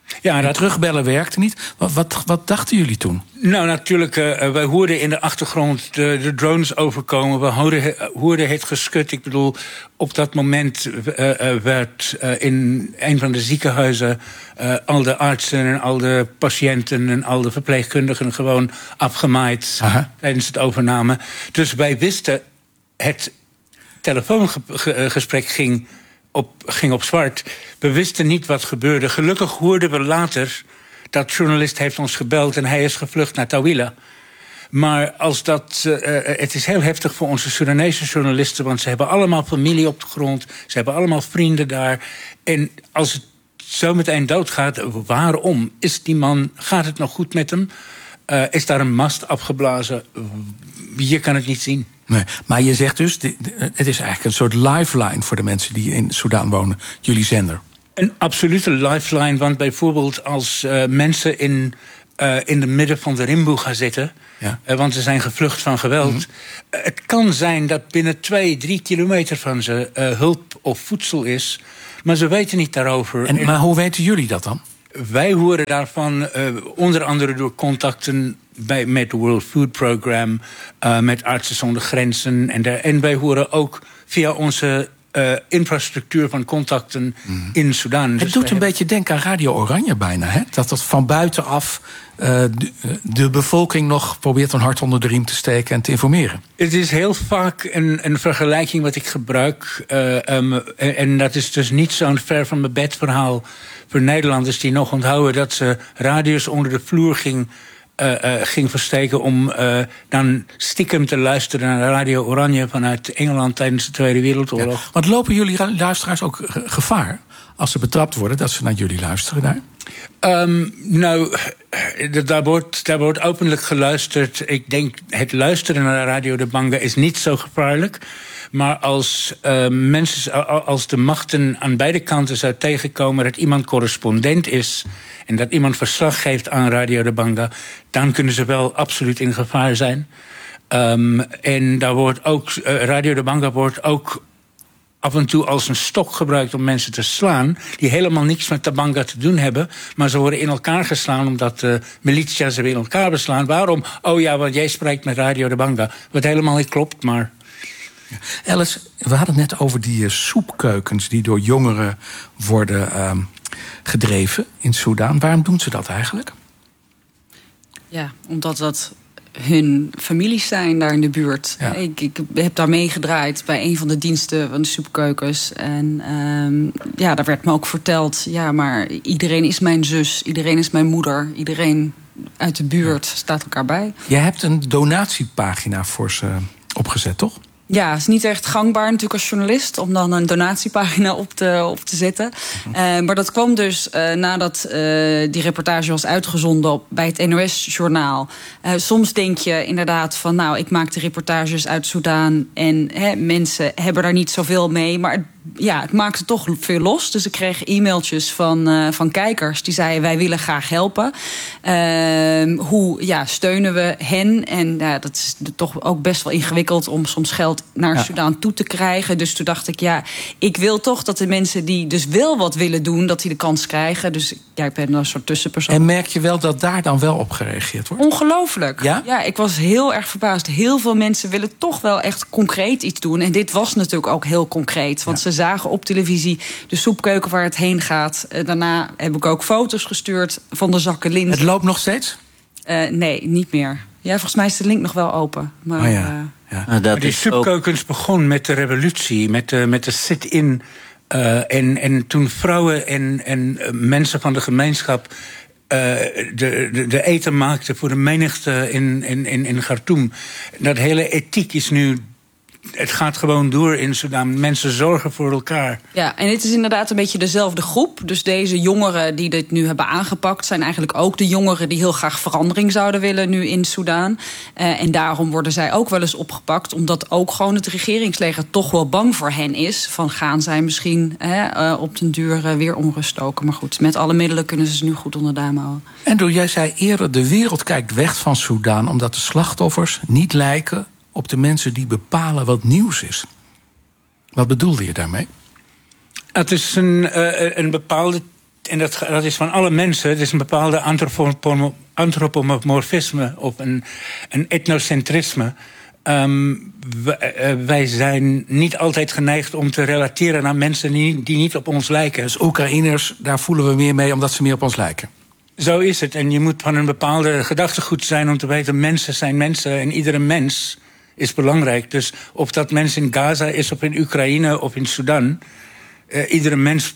Ja, dat terugbellen werkte niet. Wat dachten jullie toen? Nou, natuurlijk, wij hoorden in de achtergrond de drones overkomen. We hoorden het geschut. Ik bedoel, op dat moment werd in een van de ziekenhuizen al de artsen en al de patiënten en al de verpleegkundigen gewoon afgemaaid tijdens het overname. Dus wij wisten, het telefoongesprek ging op zwart. We wisten niet wat gebeurde. Gelukkig hoorden we later dat journalist heeft ons gebeld en hij is gevlucht naar Tawila. Maar het is heel heftig voor onze Soedanese journalisten, want ze hebben allemaal familie op de grond, ze hebben allemaal vrienden daar. En als het zo meteen doodgaat, waarom? Gaat het nog goed met hem? Is daar een mast afgeblazen? Je kan het niet zien. Nee, maar je zegt dus, het is eigenlijk een soort lifeline voor de mensen die in Soedan wonen, jullie zender. Een absolute lifeline, want bijvoorbeeld als mensen in de midden van de Rimboe gaan zitten, want ze zijn gevlucht van geweld. Het kan zijn dat binnen 2-3 kilometer van ze hulp of voedsel is, maar ze weten niet daarover. Maar hoe weten jullie dat dan? Wij horen daarvan onder andere door contacten met het World Food Program, met Artsen zonder Grenzen. En wij horen ook via onze infrastructuur van contacten in Sudan. Het doet een beetje denken aan Radio Oranje bijna, hè? Dat van buitenaf de bevolking nog probeert een hart onder de riem te steken en te informeren. Het is heel vaak een vergelijking wat ik gebruik. En dat is dus niet zo'n ver van mijn bed verhaal voor Nederlanders die nog onthouden dat ze radio's onder de vloer ging versteken om dan stiekem te luisteren naar Radio Oranje vanuit Engeland tijdens de Tweede Wereldoorlog. Ja, want lopen jullie luisteraars ook gevaar als ze betrapt worden dat ze naar jullie luisteren daar? Daar wordt openlijk geluisterd. Ik denk, het luisteren naar Radio de Banga is niet zo gevaarlijk. Maar als de machten aan beide kanten zou tegenkomen dat iemand correspondent is en dat iemand verslag geeft aan Radio de Banga, dan kunnen ze wel absoluut in gevaar zijn. En daar wordt ook Radio de Banga wordt ook af en toe als een stok gebruikt om mensen te slaan die helemaal niks met de Banga te doen hebben, maar ze worden in elkaar geslaan omdat de militia's ze in elkaar beslaan. Waarom? Oh ja, want jij spreekt met Radio de Banga. Wat helemaal niet klopt, maar... Alice, we hadden het net over die soepkeukens die door jongeren worden gedreven in Soedan. Waarom doen ze dat eigenlijk? Ja, omdat dat hun families zijn daar in de buurt. Ja. Ik heb daar meegedraaid bij een van de diensten van de soepkeukens. En daar werd me ook verteld, ja, maar iedereen is mijn zus, iedereen is mijn moeder, iedereen uit de buurt staat elkaar bij. Jij hebt een donatiepagina voor ze opgezet, toch? Ja, het is niet echt gangbaar natuurlijk als journalist om dan een donatiepagina op te zetten. Maar dat kwam dus nadat die reportage was uitgezonden bij het NOS-journaal. Soms denk je inderdaad van, nou, ik maak de reportages uit Soedan en mensen hebben daar niet zoveel mee. Maar het maakte toch veel los. Dus ik kreeg e-mailtjes van kijkers die zeiden, wij willen graag helpen. Hoe steunen we hen? En dat is toch ook best wel ingewikkeld om soms geld naar Soedan toe te krijgen. Dus toen dacht ik, ik wil toch dat de mensen die dus wel wat willen doen, dat die de kans krijgen. Dus ik ben een soort tussenpersoon. En merk je wel dat daar dan wel op gereageerd wordt? Ongelooflijk. Ja, ik was heel erg verbaasd. Heel veel mensen willen toch wel echt concreet iets doen. En dit was natuurlijk ook heel concreet. Want ze zagen op televisie de soepkeuken waar het heen gaat. Daarna heb ik ook foto's gestuurd van de zakken lint. Het loopt nog steeds? Nee, niet meer. Ja, volgens mij is de link nog wel open. Maar, maar die soepkeukens begon met de revolutie, met de sit-in. En toen vrouwen en mensen van de gemeenschap de eten maakten voor de menigte in Khartoum. Dat hele ethiek is nu... Het gaat gewoon door in Sudan. Mensen zorgen voor elkaar. Ja, en het is inderdaad een beetje dezelfde groep. Dus deze jongeren die dit nu hebben aangepakt zijn eigenlijk ook de jongeren die heel graag verandering zouden willen nu in Sudan. En daarom worden zij ook wel eens opgepakt. Omdat ook gewoon het regeringsleger toch wel bang voor hen is. Van gaan zij misschien op den duur weer onrust stoken. Maar goed, met alle middelen kunnen ze nu goed onder de duim houden. En jij zei eerder, de wereld kijkt weg van Sudan omdat de slachtoffers niet lijken op de mensen die bepalen wat nieuws is. Wat bedoelde je daarmee? Het is een bepaalde en dat is van alle mensen. Het is een bepaalde antropomorfisme of een etnocentrisme. Wij zijn niet altijd geneigd om te relateren naar mensen die niet op ons lijken. Dus Oekraïners, daar voelen we meer mee omdat ze meer op ons lijken. Zo is het. En je moet van een bepaalde gedachtegoed zijn om te weten, mensen zijn mensen en iedere mens is belangrijk. Dus of dat mens in Gaza is, of in Oekraïne, of in Sudan, iedere mens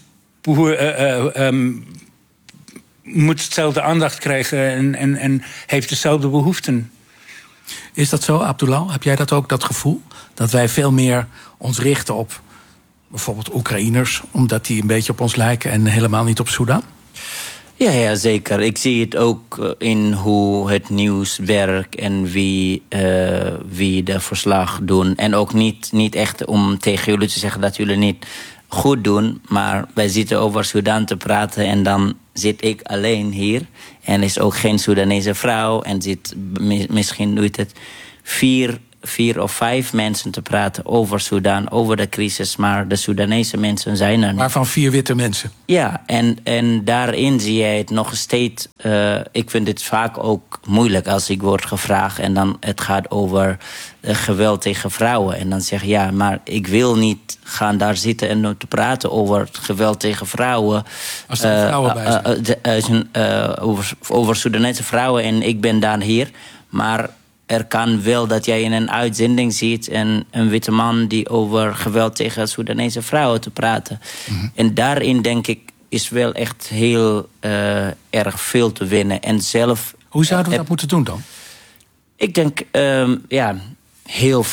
moet hetzelfde aandacht krijgen en heeft dezelfde behoeften. Is dat zo, Abdullah? Heb jij dat ook, dat gevoel? Dat wij veel meer ons richten op bijvoorbeeld Oekraïners, omdat die een beetje op ons lijken en helemaal niet op Sudan? Ja, zeker. Ik zie het ook in hoe het nieuws werkt en wie de verslag doen. En ook niet echt om tegen jullie te zeggen dat jullie niet goed doen. Maar wij zitten over Sudan te praten en dan zit ik alleen hier. En er is ook geen Soedanese vrouw. En zit misschien doet het 4 of 5 mensen te praten over Sudan, over de crisis. Maar de Soedanese mensen zijn er niet. Waarvan 4 witte mensen. Ja, en daarin zie je het nog steeds. Ik vind het vaak ook moeilijk als ik word gevraagd en dan het gaat over geweld tegen vrouwen. En dan zeg je, ja, maar ik wil niet gaan daar zitten en te praten over het geweld tegen vrouwen. Als er vrouwen bij zijn. Over Soedanese vrouwen en ik ben daar hier. Maar er kan wel dat jij in een uitzending ziet een witte man die over geweld tegen Soedanese vrouwen te praten. Mm-hmm. En daarin denk ik is wel echt heel erg veel te winnen. En zelf. Hoe zouden we dat moeten doen dan? Ik denk heel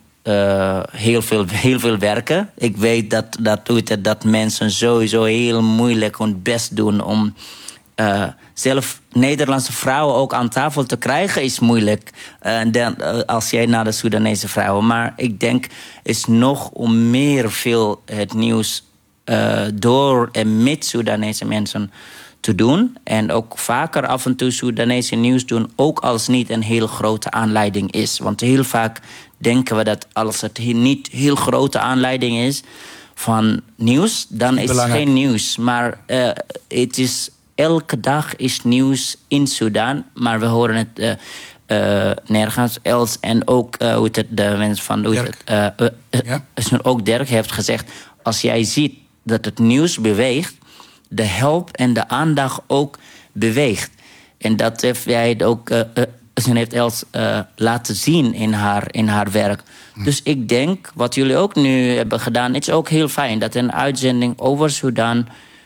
veel werken. Ik weet dat mensen sowieso heel moeilijk hun best doen om zelf Nederlandse vrouwen ook aan tafel te krijgen is moeilijk. Als jij naar de Soedanese vrouwen. Maar ik denk is nog om meer veel het nieuws door en met Soedanese mensen te doen. En ook vaker af en toe Soedanese nieuws doen. Ook als het niet een heel grote aanleiding is. Want heel vaak denken we dat als het niet heel grote aanleiding is van nieuws, dan is het geen nieuws. Maar het is elke dag is nieuws in Sudan, maar we horen het nergens else. En ook de mensen van ook Dirk heeft gezegd, als jij ziet dat het nieuws beweegt, de hulp en de aandacht ook beweegt. En dat heeft jij ook ze heeft Els laten zien in haar werk. Dus ik denk, wat jullie ook nu hebben gedaan, het is ook heel fijn dat een uitzending over Sudan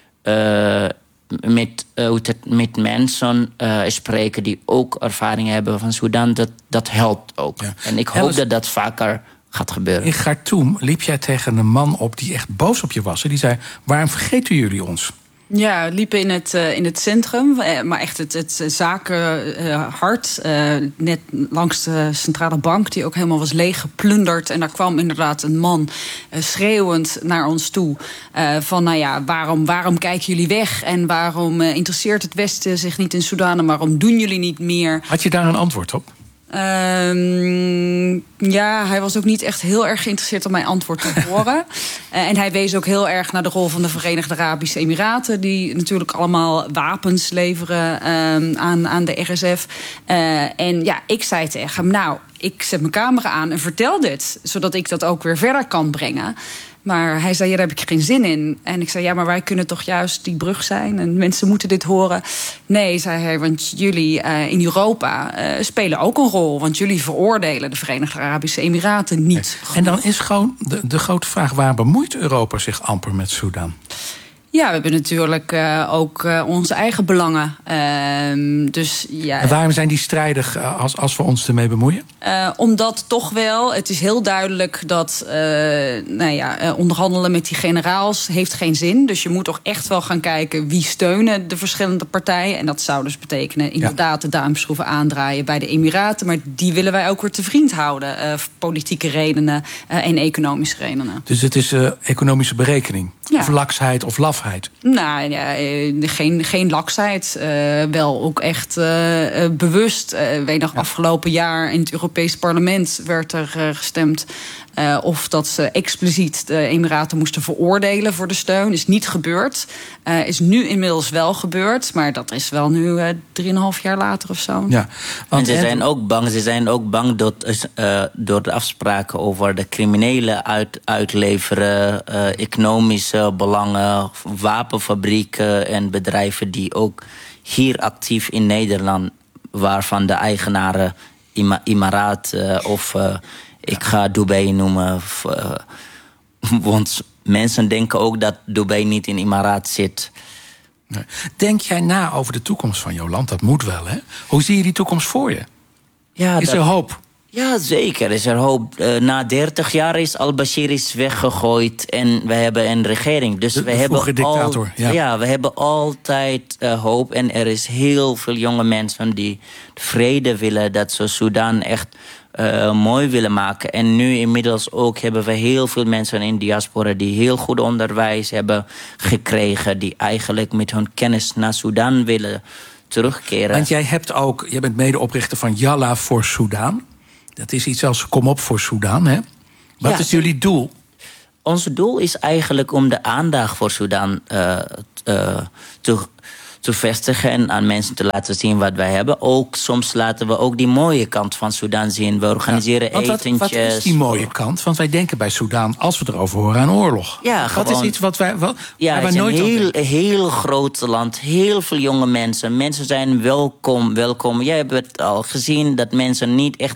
met mensen spreken die ook ervaring hebben van Sudan, dat helpt ook. Ja. En ik hoop dat dat vaker gaat gebeuren. In Khartoum liep jij tegen een man op die echt boos op je was. En die zei, waarom vergeten jullie ons? Ja, liepen in het centrum, maar echt het zakenhart. Net langs de centrale bank, die ook helemaal was leeggeplunderd. En daar kwam inderdaad een man schreeuwend naar ons toe. Van, nou ja, waarom kijken jullie weg? En waarom interesseert het Westen zich niet in Sudan? En waarom doen jullie niet meer? Had je daar een antwoord op? Ja, hij was ook niet echt heel erg geïnteresseerd om mijn antwoord te horen. En hij wees ook heel erg naar de rol van de Verenigde Arabische Emiraten, die natuurlijk allemaal wapens leveren aan de RSF. En ja, ik zei tegen hem, nou, ik zet mijn camera aan en vertel dit, zodat ik dat ook weer verder kan brengen. Maar hij zei, ja, daar heb ik geen zin in. En ik zei, ja, maar wij kunnen toch juist die brug zijn en mensen moeten dit horen. Nee, zei hij, want jullie in Europa spelen ook een rol. Want jullie veroordelen de Verenigde Arabische Emiraten niet. En dan is gewoon de grote vraag, waar bemoeit Europa zich amper met Sudan? Ja, we hebben natuurlijk ook onze eigen belangen. Dus, ja. En waarom zijn die strijdig als we ons ermee bemoeien? Omdat toch wel, het is heel duidelijk dat onderhandelen met die generaals heeft geen zin. Dus je moet toch echt wel gaan kijken wie steunen de verschillende partijen. En dat zou dus betekenen inderdaad de duimschroeven aandraaien bij de Emiraten. Maar die willen wij ook weer te vriend houden. Politieke redenen en economische redenen. Dus het is economische berekening? Ja. Of laksheid of lafheid? Nou ja, geen laksheid. Wel ook echt bewust. Weet nog, afgelopen jaar in het Europees Parlement werd er gestemd Of dat ze expliciet de Emiraten moesten veroordelen voor de steun. Is niet gebeurd. Is nu inmiddels wel gebeurd. Maar dat is wel nu 3,5 jaar later of zo. Ja, want en ze zijn ook bang door de afspraken over de criminelen uitleveren, economische belangen, wapenfabrieken en bedrijven die ook hier actief in Nederland, waarvan de eigenaren Emiraat of ik ga Dubai noemen. Want mensen denken ook dat Dubai niet in Emiraat zit. Nee. Denk jij na over de toekomst van jouw land? Dat moet wel, hè? Hoe zie je die toekomst voor je? Ja, is er hoop? Ja, zeker is er hoop. Na 30 jaar is al-Bashir weggegooid en we hebben een regering. Dus we hebben dictator. We hebben altijd hoop. En er is heel veel jonge mensen die vrede willen, dat ze Sudan echt mooi willen maken. En nu inmiddels ook hebben we heel veel mensen in diaspora die heel goed onderwijs hebben gekregen, die eigenlijk met hun kennis naar Sudan willen terugkeren. Want jij bent medeoprichter van Yalla voor Sudan. Dat is iets als Kom op voor Sudan, hè? Wat is jullie doel? Ons doel is eigenlijk om de aandacht voor Sudan te vestigen en aan mensen te laten zien wat wij hebben. Ook soms laten we ook die mooie kant van Sudan zien. We organiseren etentjes. Wat is die mooie kant? Want wij denken bij Sudan, als we erover horen, aan oorlog. Ja, wat is iets wat wij het is een heel groot land. Heel veel jonge mensen. Mensen zijn welkom. Jij hebt het al gezien dat mensen niet echt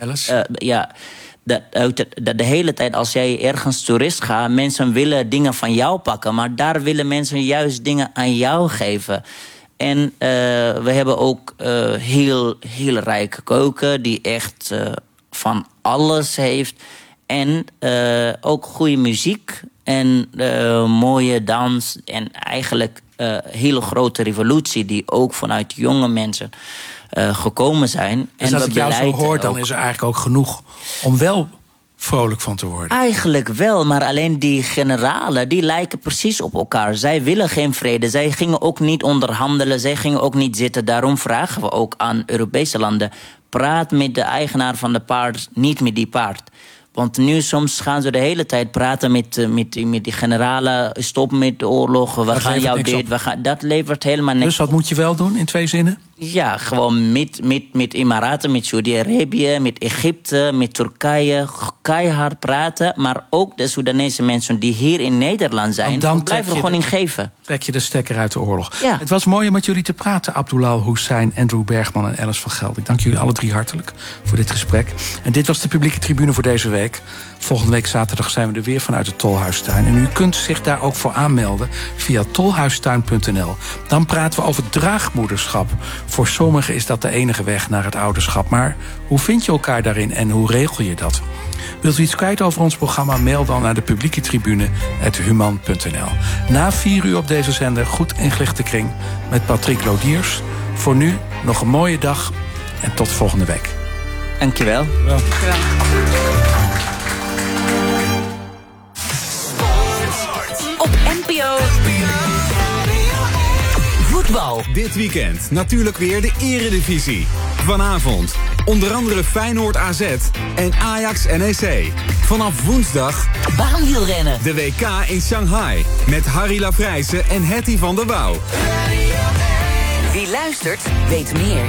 dat de hele tijd als jij ergens toerist gaat, mensen willen dingen van jou pakken, maar daar willen mensen juist dingen aan jou geven. En we hebben ook heel rijke keuken die echt van alles heeft. En ook goede muziek en mooie dans. En eigenlijk hele grote revolutie die ook vanuit jonge mensen gekomen zijn. Dus en als ik jou zo hoor, dan is er eigenlijk ook genoeg om wel vrolijk van te worden. Eigenlijk wel, maar alleen die generalen, die lijken precies op elkaar. Zij willen geen vrede, zij gingen ook niet onderhandelen, zij gingen ook niet zitten. Daarom vragen we ook aan Europese landen, praat met de eigenaar van de paard, niet met die paard. Want nu soms gaan ze de hele tijd praten met die generalen, stop met de oorlog, we gaan jou dit, dat levert helemaal niks. Dus wat moet je wel doen, in 2 zinnen? Ja, gewoon met Emiraten, met Saudi-Arabië, met Egypte, met Turkije, keihard praten. Maar ook de Soedanese mensen die hier in Nederland zijn, blijven er gewoon in geven. Trek je de stekker uit de oorlog. Ja. Het was mooi om met jullie te praten, Abdullah Hussein, Andrew Bergman en Alice van Gelder. Ik dank jullie alle 3 hartelijk voor dit gesprek. En dit was de publieke tribune voor deze week. Volgende week zaterdag zijn we er weer vanuit de Tolhuistuin. En u kunt zich daar ook voor aanmelden via tolhuistuin.nl. Dan praten we over draagmoederschap. Voor sommigen is dat de enige weg naar het ouderschap. Maar hoe vind je elkaar daarin en hoe regel je dat? Wilt u iets kwijt over ons programma? Mail dan naar de publieke tribune@human.nl. Na 4 uur op deze zender Goed Ingelichte Kring met Patrick Lodiers. Voor nu nog een mooie dag en tot volgende week. Dankjewel. Op NPO Voetbal. Dit weekend natuurlijk weer de Eredivisie. Vanavond onder andere Feyenoord AZ en Ajax NEC. Vanaf woensdag baanwielrennen. De WK in Shanghai met Harry Lafrijse en Hetty van der Wouw. Wie luistert, weet meer.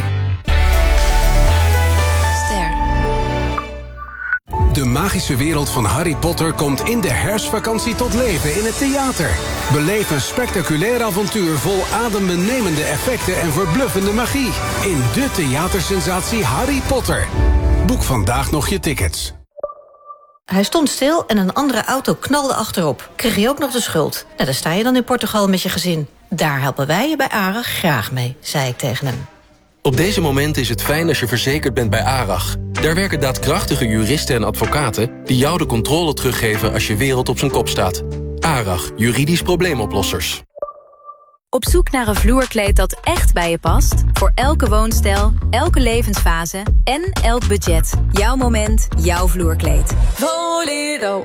De magische wereld van Harry Potter komt in de herfstvakantie tot leven in het theater. Beleef een spectaculair avontuur vol adembenemende effecten en verbluffende magie. In de theatersensatie Harry Potter. Boek vandaag nog je tickets. Hij stond stil en een andere auto knalde achterop. Kreeg je ook nog de schuld. Nou, daar sta je dan in Portugal met je gezin. Daar helpen wij je bij ARAG graag mee, zei ik tegen hem. Op deze momenten is het fijn als je verzekerd bent bij ARAG. Daar werken daadkrachtige juristen en advocaten die jou de controle teruggeven als je wereld op zijn kop staat. ARAG, juridisch probleemoplossers. Op zoek naar een vloerkleed dat echt bij je past? Voor elke woonstijl, elke levensfase en elk budget. Jouw moment, jouw vloerkleed. Voledo.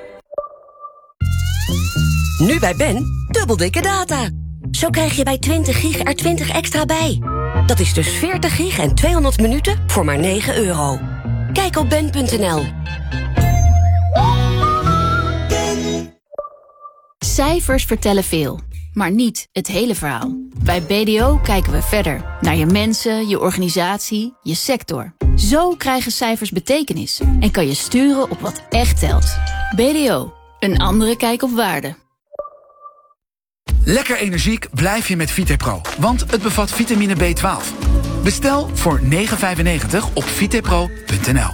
Nu bij Ben, dubbel dikke data. Zo krijg je bij 20 gig er 20 extra bij. Dat is dus 40 gig en 200 minuten voor maar €9. Kijk op ben.nl. Cijfers vertellen veel, maar niet het hele verhaal. Bij BDO kijken we verder naar je mensen, je organisatie, je sector. Zo krijgen cijfers betekenis en kan je sturen op wat echt telt. BDO, een andere kijk op waarde. Lekker energiek blijf je met VitaPro, want het bevat vitamine B12. Bestel voor €9,95 op vitapro.nl.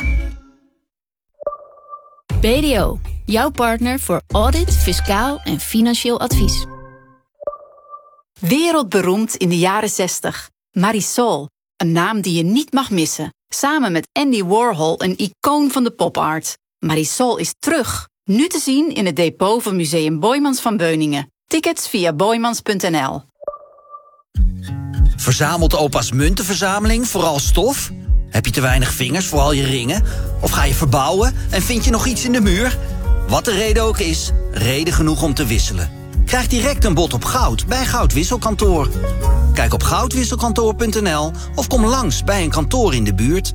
BDO, jouw partner voor audit, fiscaal en financieel advies. Wereldberoemd in de jaren 60. Marisol, een naam die je niet mag missen. Samen met Andy Warhol, een icoon van de popart. Marisol is terug, nu te zien in het depot van Museum Boijmans van Beuningen. Tickets via boijmans.nl. Verzamelt opa's muntenverzameling vooral stof? Heb je te weinig vingers voor al je ringen? Of ga je verbouwen en vind je nog iets in de muur? Wat de reden ook is, reden genoeg om te wisselen. Krijg direct een bod op goud bij Goudwisselkantoor. Kijk op goudwisselkantoor.nl of kom langs bij een kantoor in de buurt.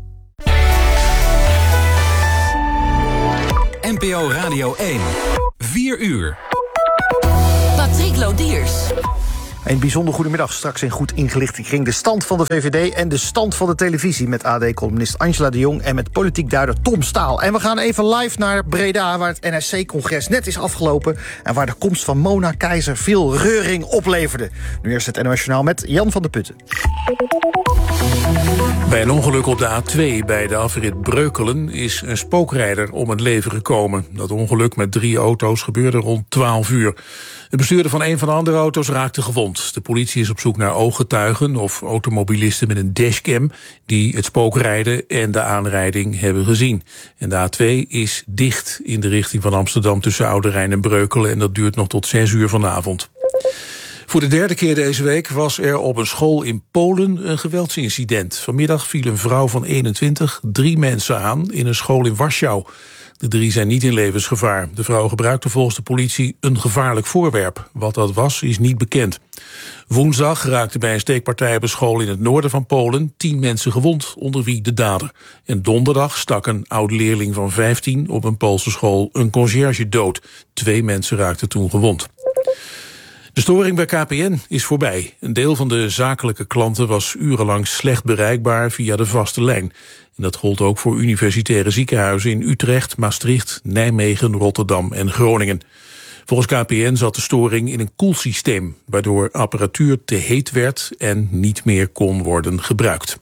NPO Radio 1. 4 uur. Patrick Lodiers. Een bijzonder goedemiddag. Straks in Goed Ingelicht kring de stand van de VVD en de stand van de televisie met AD-columnist Angela de Jong en met politiek duider Tom Staal. En we gaan even live naar Breda, waar het NSC-congres net is afgelopen en waar de komst van Mona Keizer veel reuring opleverde. Nu eerst het NOS Journaal met Jan van der Putten. Bij een ongeluk op de A2 bij de afrit Breukelen is een spookrijder om het leven gekomen. Dat ongeluk met 3 auto's gebeurde rond 12 uur. De bestuurder van een van de andere auto's raakte gewond. De politie is op zoek naar ooggetuigen of automobilisten met een dashcam die het spookrijden en de aanrijding hebben gezien. En de A2 is dicht in de richting van Amsterdam tussen Oude Rijn en Breukelen en dat duurt nog tot 6 uur vanavond. Voor de 3e keer deze week was er op een school in Polen een geweldsincident. Vanmiddag viel een vrouw van 21 3 mensen aan in een school in Warschau. De 3 zijn niet in levensgevaar. De vrouw gebruikte volgens de politie een gevaarlijk voorwerp. Wat dat was, is niet bekend. Woensdag raakten bij een steekpartij op een school in het noorden van Polen 10 mensen gewond, onder wie de dader. En donderdag stak een oud-leerling van 15 op een Poolse school een conciërge dood. 2 mensen raakten toen gewond. De storing bij KPN is voorbij. Een deel van de zakelijke klanten was urenlang slecht bereikbaar via de vaste lijn. En dat gold ook voor universitaire ziekenhuizen in Utrecht, Maastricht, Nijmegen, Rotterdam en Groningen. Volgens KPN zat de storing in een koelsysteem, waardoor apparatuur te heet werd en niet meer kon worden gebruikt.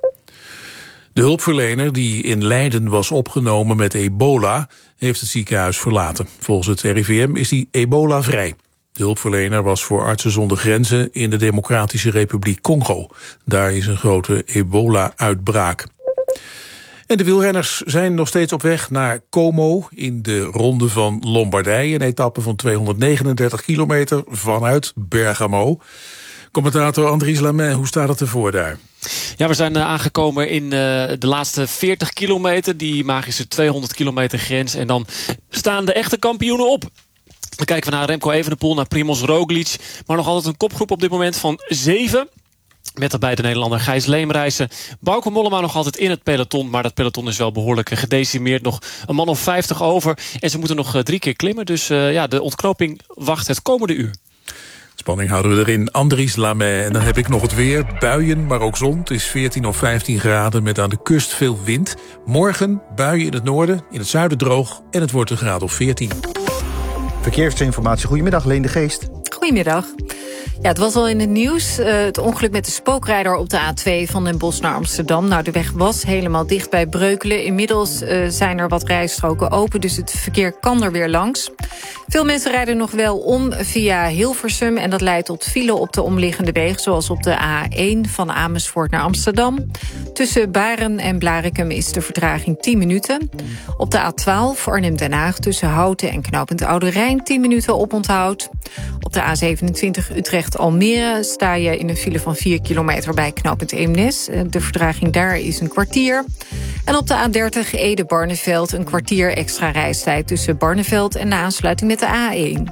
De hulpverlener die in Leiden was opgenomen met ebola heeft het ziekenhuis verlaten. Volgens het RIVM is hij ebola-vrij. De hulpverlener was voor Artsen zonder Grenzen in de Democratische Republiek Congo. Daar is een grote ebola-uitbraak. En de wielrenners zijn nog steeds op weg naar Como in de Ronde van Lombardije. Een etappe van 239 kilometer vanuit Bergamo. Commentator Andries Lamin, hoe staat het ervoor daar? Ja, we zijn aangekomen in de laatste 40 kilometer. Die magische 200 kilometer grens. En dan staan de echte kampioenen op. Dan kijken we naar Remco Evenepoel, naar Primož Roglič. Maar nog altijd een kopgroep op dit moment van 7. Met daarbij de Nederlander Gijs Leemreizen. Bauke Mollema nog altijd in het peloton. Maar dat peloton is wel behoorlijk gedecimeerd. Nog een man of 50 over. En ze moeten nog 3 keer klimmen. Dus de ontknoping wacht het komende uur. Spanning houden we erin. Andries Lamin. En dan heb ik nog het weer. Buien, maar ook zon. Het is 14 of 15 graden met aan de kust veel wind. Morgen buien in het noorden, in het zuiden droog. En het wordt een graad of 14. Verkeersinformatie. Goedemiddag, Leen de Geest. Goedemiddag. Ja, het was al in het nieuws. Het ongeluk met de spookrijder op de A2 van Den Bosch naar Amsterdam. Nou, de weg was helemaal dicht bij Breukelen. Inmiddels zijn er wat rijstroken open, dus het verkeer kan er weer langs. Veel mensen rijden nog wel om via Hilversum en dat leidt tot file op de omliggende wegen, zoals op de A1 van Amersfoort naar Amsterdam. Tussen Baren en Blaricum is de vertraging 10 minuten. Op de A12 Arnhem-Den Haag tussen Houten en knooppunt Oude Rijn 10 minuten oponthoud. Op de A27 Utrecht-Almere sta je in een file van 4 kilometer bij knooppunt Eemnes. De vertraging daar is een kwartier. En op de A30 Ede-Barneveld een kwartier extra reistijd tussen Barneveld en de aansluiting met de A1.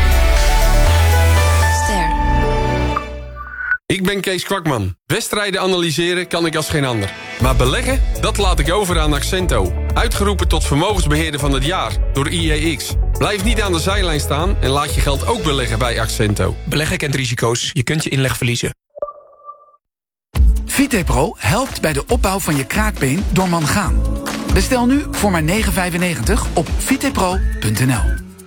Ik ben Kees Kwakman. Wedstrijden analyseren kan ik als geen ander. Maar beleggen, dat laat ik over aan Accento. Uitgeroepen tot vermogensbeheerder van het jaar door IEX. Blijf niet aan de zijlijn staan en laat je geld ook beleggen bij Accento. Beleggen kent risico's. Je kunt je inleg verliezen. VitePro helpt bij de opbouw van je kraakbeen door mangaan. Bestel nu voor maar €9,95 op vitepro.nl.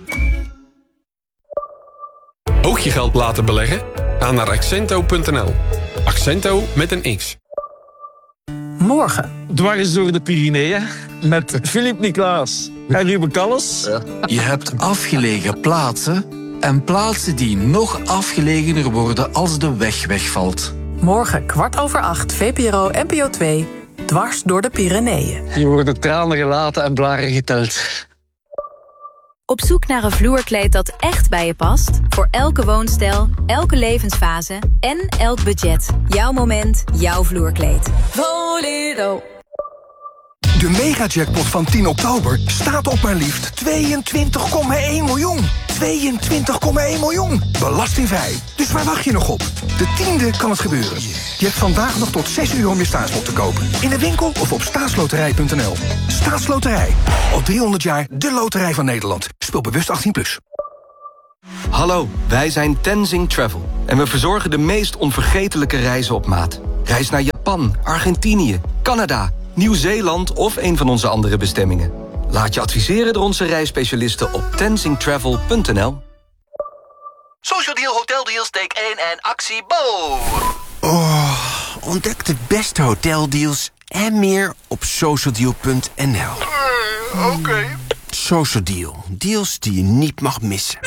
Ook je geld laten beleggen? Ga naar accento.nl. Accento met een X. Morgen, dwars door de Pyreneeën, met Philippe Niklaas en Ruben Kalles. Je hebt afgelegen plaatsen en plaatsen die nog afgelegener worden als de weg wegvalt. Morgen 8:15, VPRO NPO 2, dwars door de Pyreneeën. Hier worden tranen gelaten en blaren geteld. Op zoek naar een vloerkleed dat echt bij je past? Voor elke woonstijl, elke levensfase en elk budget. Jouw moment, jouw vloerkleed. Voledo. De megajackpot van 10 oktober staat op maar liefst 22,1 miljoen. 22,1 miljoen. Belastingvrij. Dus waar wacht je nog op? De 10e kan het gebeuren. Je hebt vandaag nog tot 6 uur om je staatslot te kopen. In de winkel of op staatsloterij.nl. Staatsloterij. Al 300 jaar de loterij van Nederland. Speel bewust 18+. Hallo, wij zijn Tenzing Travel. En we verzorgen de meest onvergetelijke reizen op maat. Reis naar Japan, Argentinië, Canada, Nieuw-Zeeland of een van onze andere bestemmingen. Laat je adviseren door onze reisspecialisten op tenzingtravel.nl. Social Deal Hotel Deals, take 1 en actie Bo! Ontdek de beste hoteldeals en meer op socialdeal.nl. Oké. Social Deal. Deals die je niet mag missen.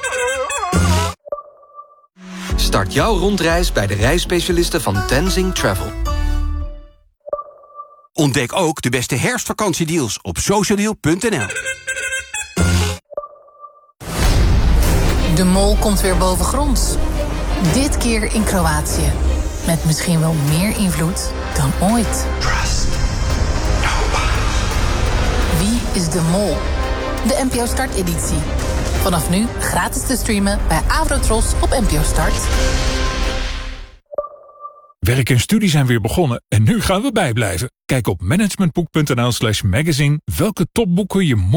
Start jouw rondreis bij de reisspecialisten van Tenzing Travel. Ontdek ook de beste herfstvakantiedeals op socialdeal.nl. De mol komt weer bovengronds. Dit keer in Kroatië. Met misschien wel meer invloed dan ooit. Wie is de mol? De NPO Start-editie. Vanaf nu gratis te streamen bij Avrotros op NPO Start. Werk en studie zijn weer begonnen en nu gaan we bijblijven. Kijk op managementboek.nl/magazine welke topboeken je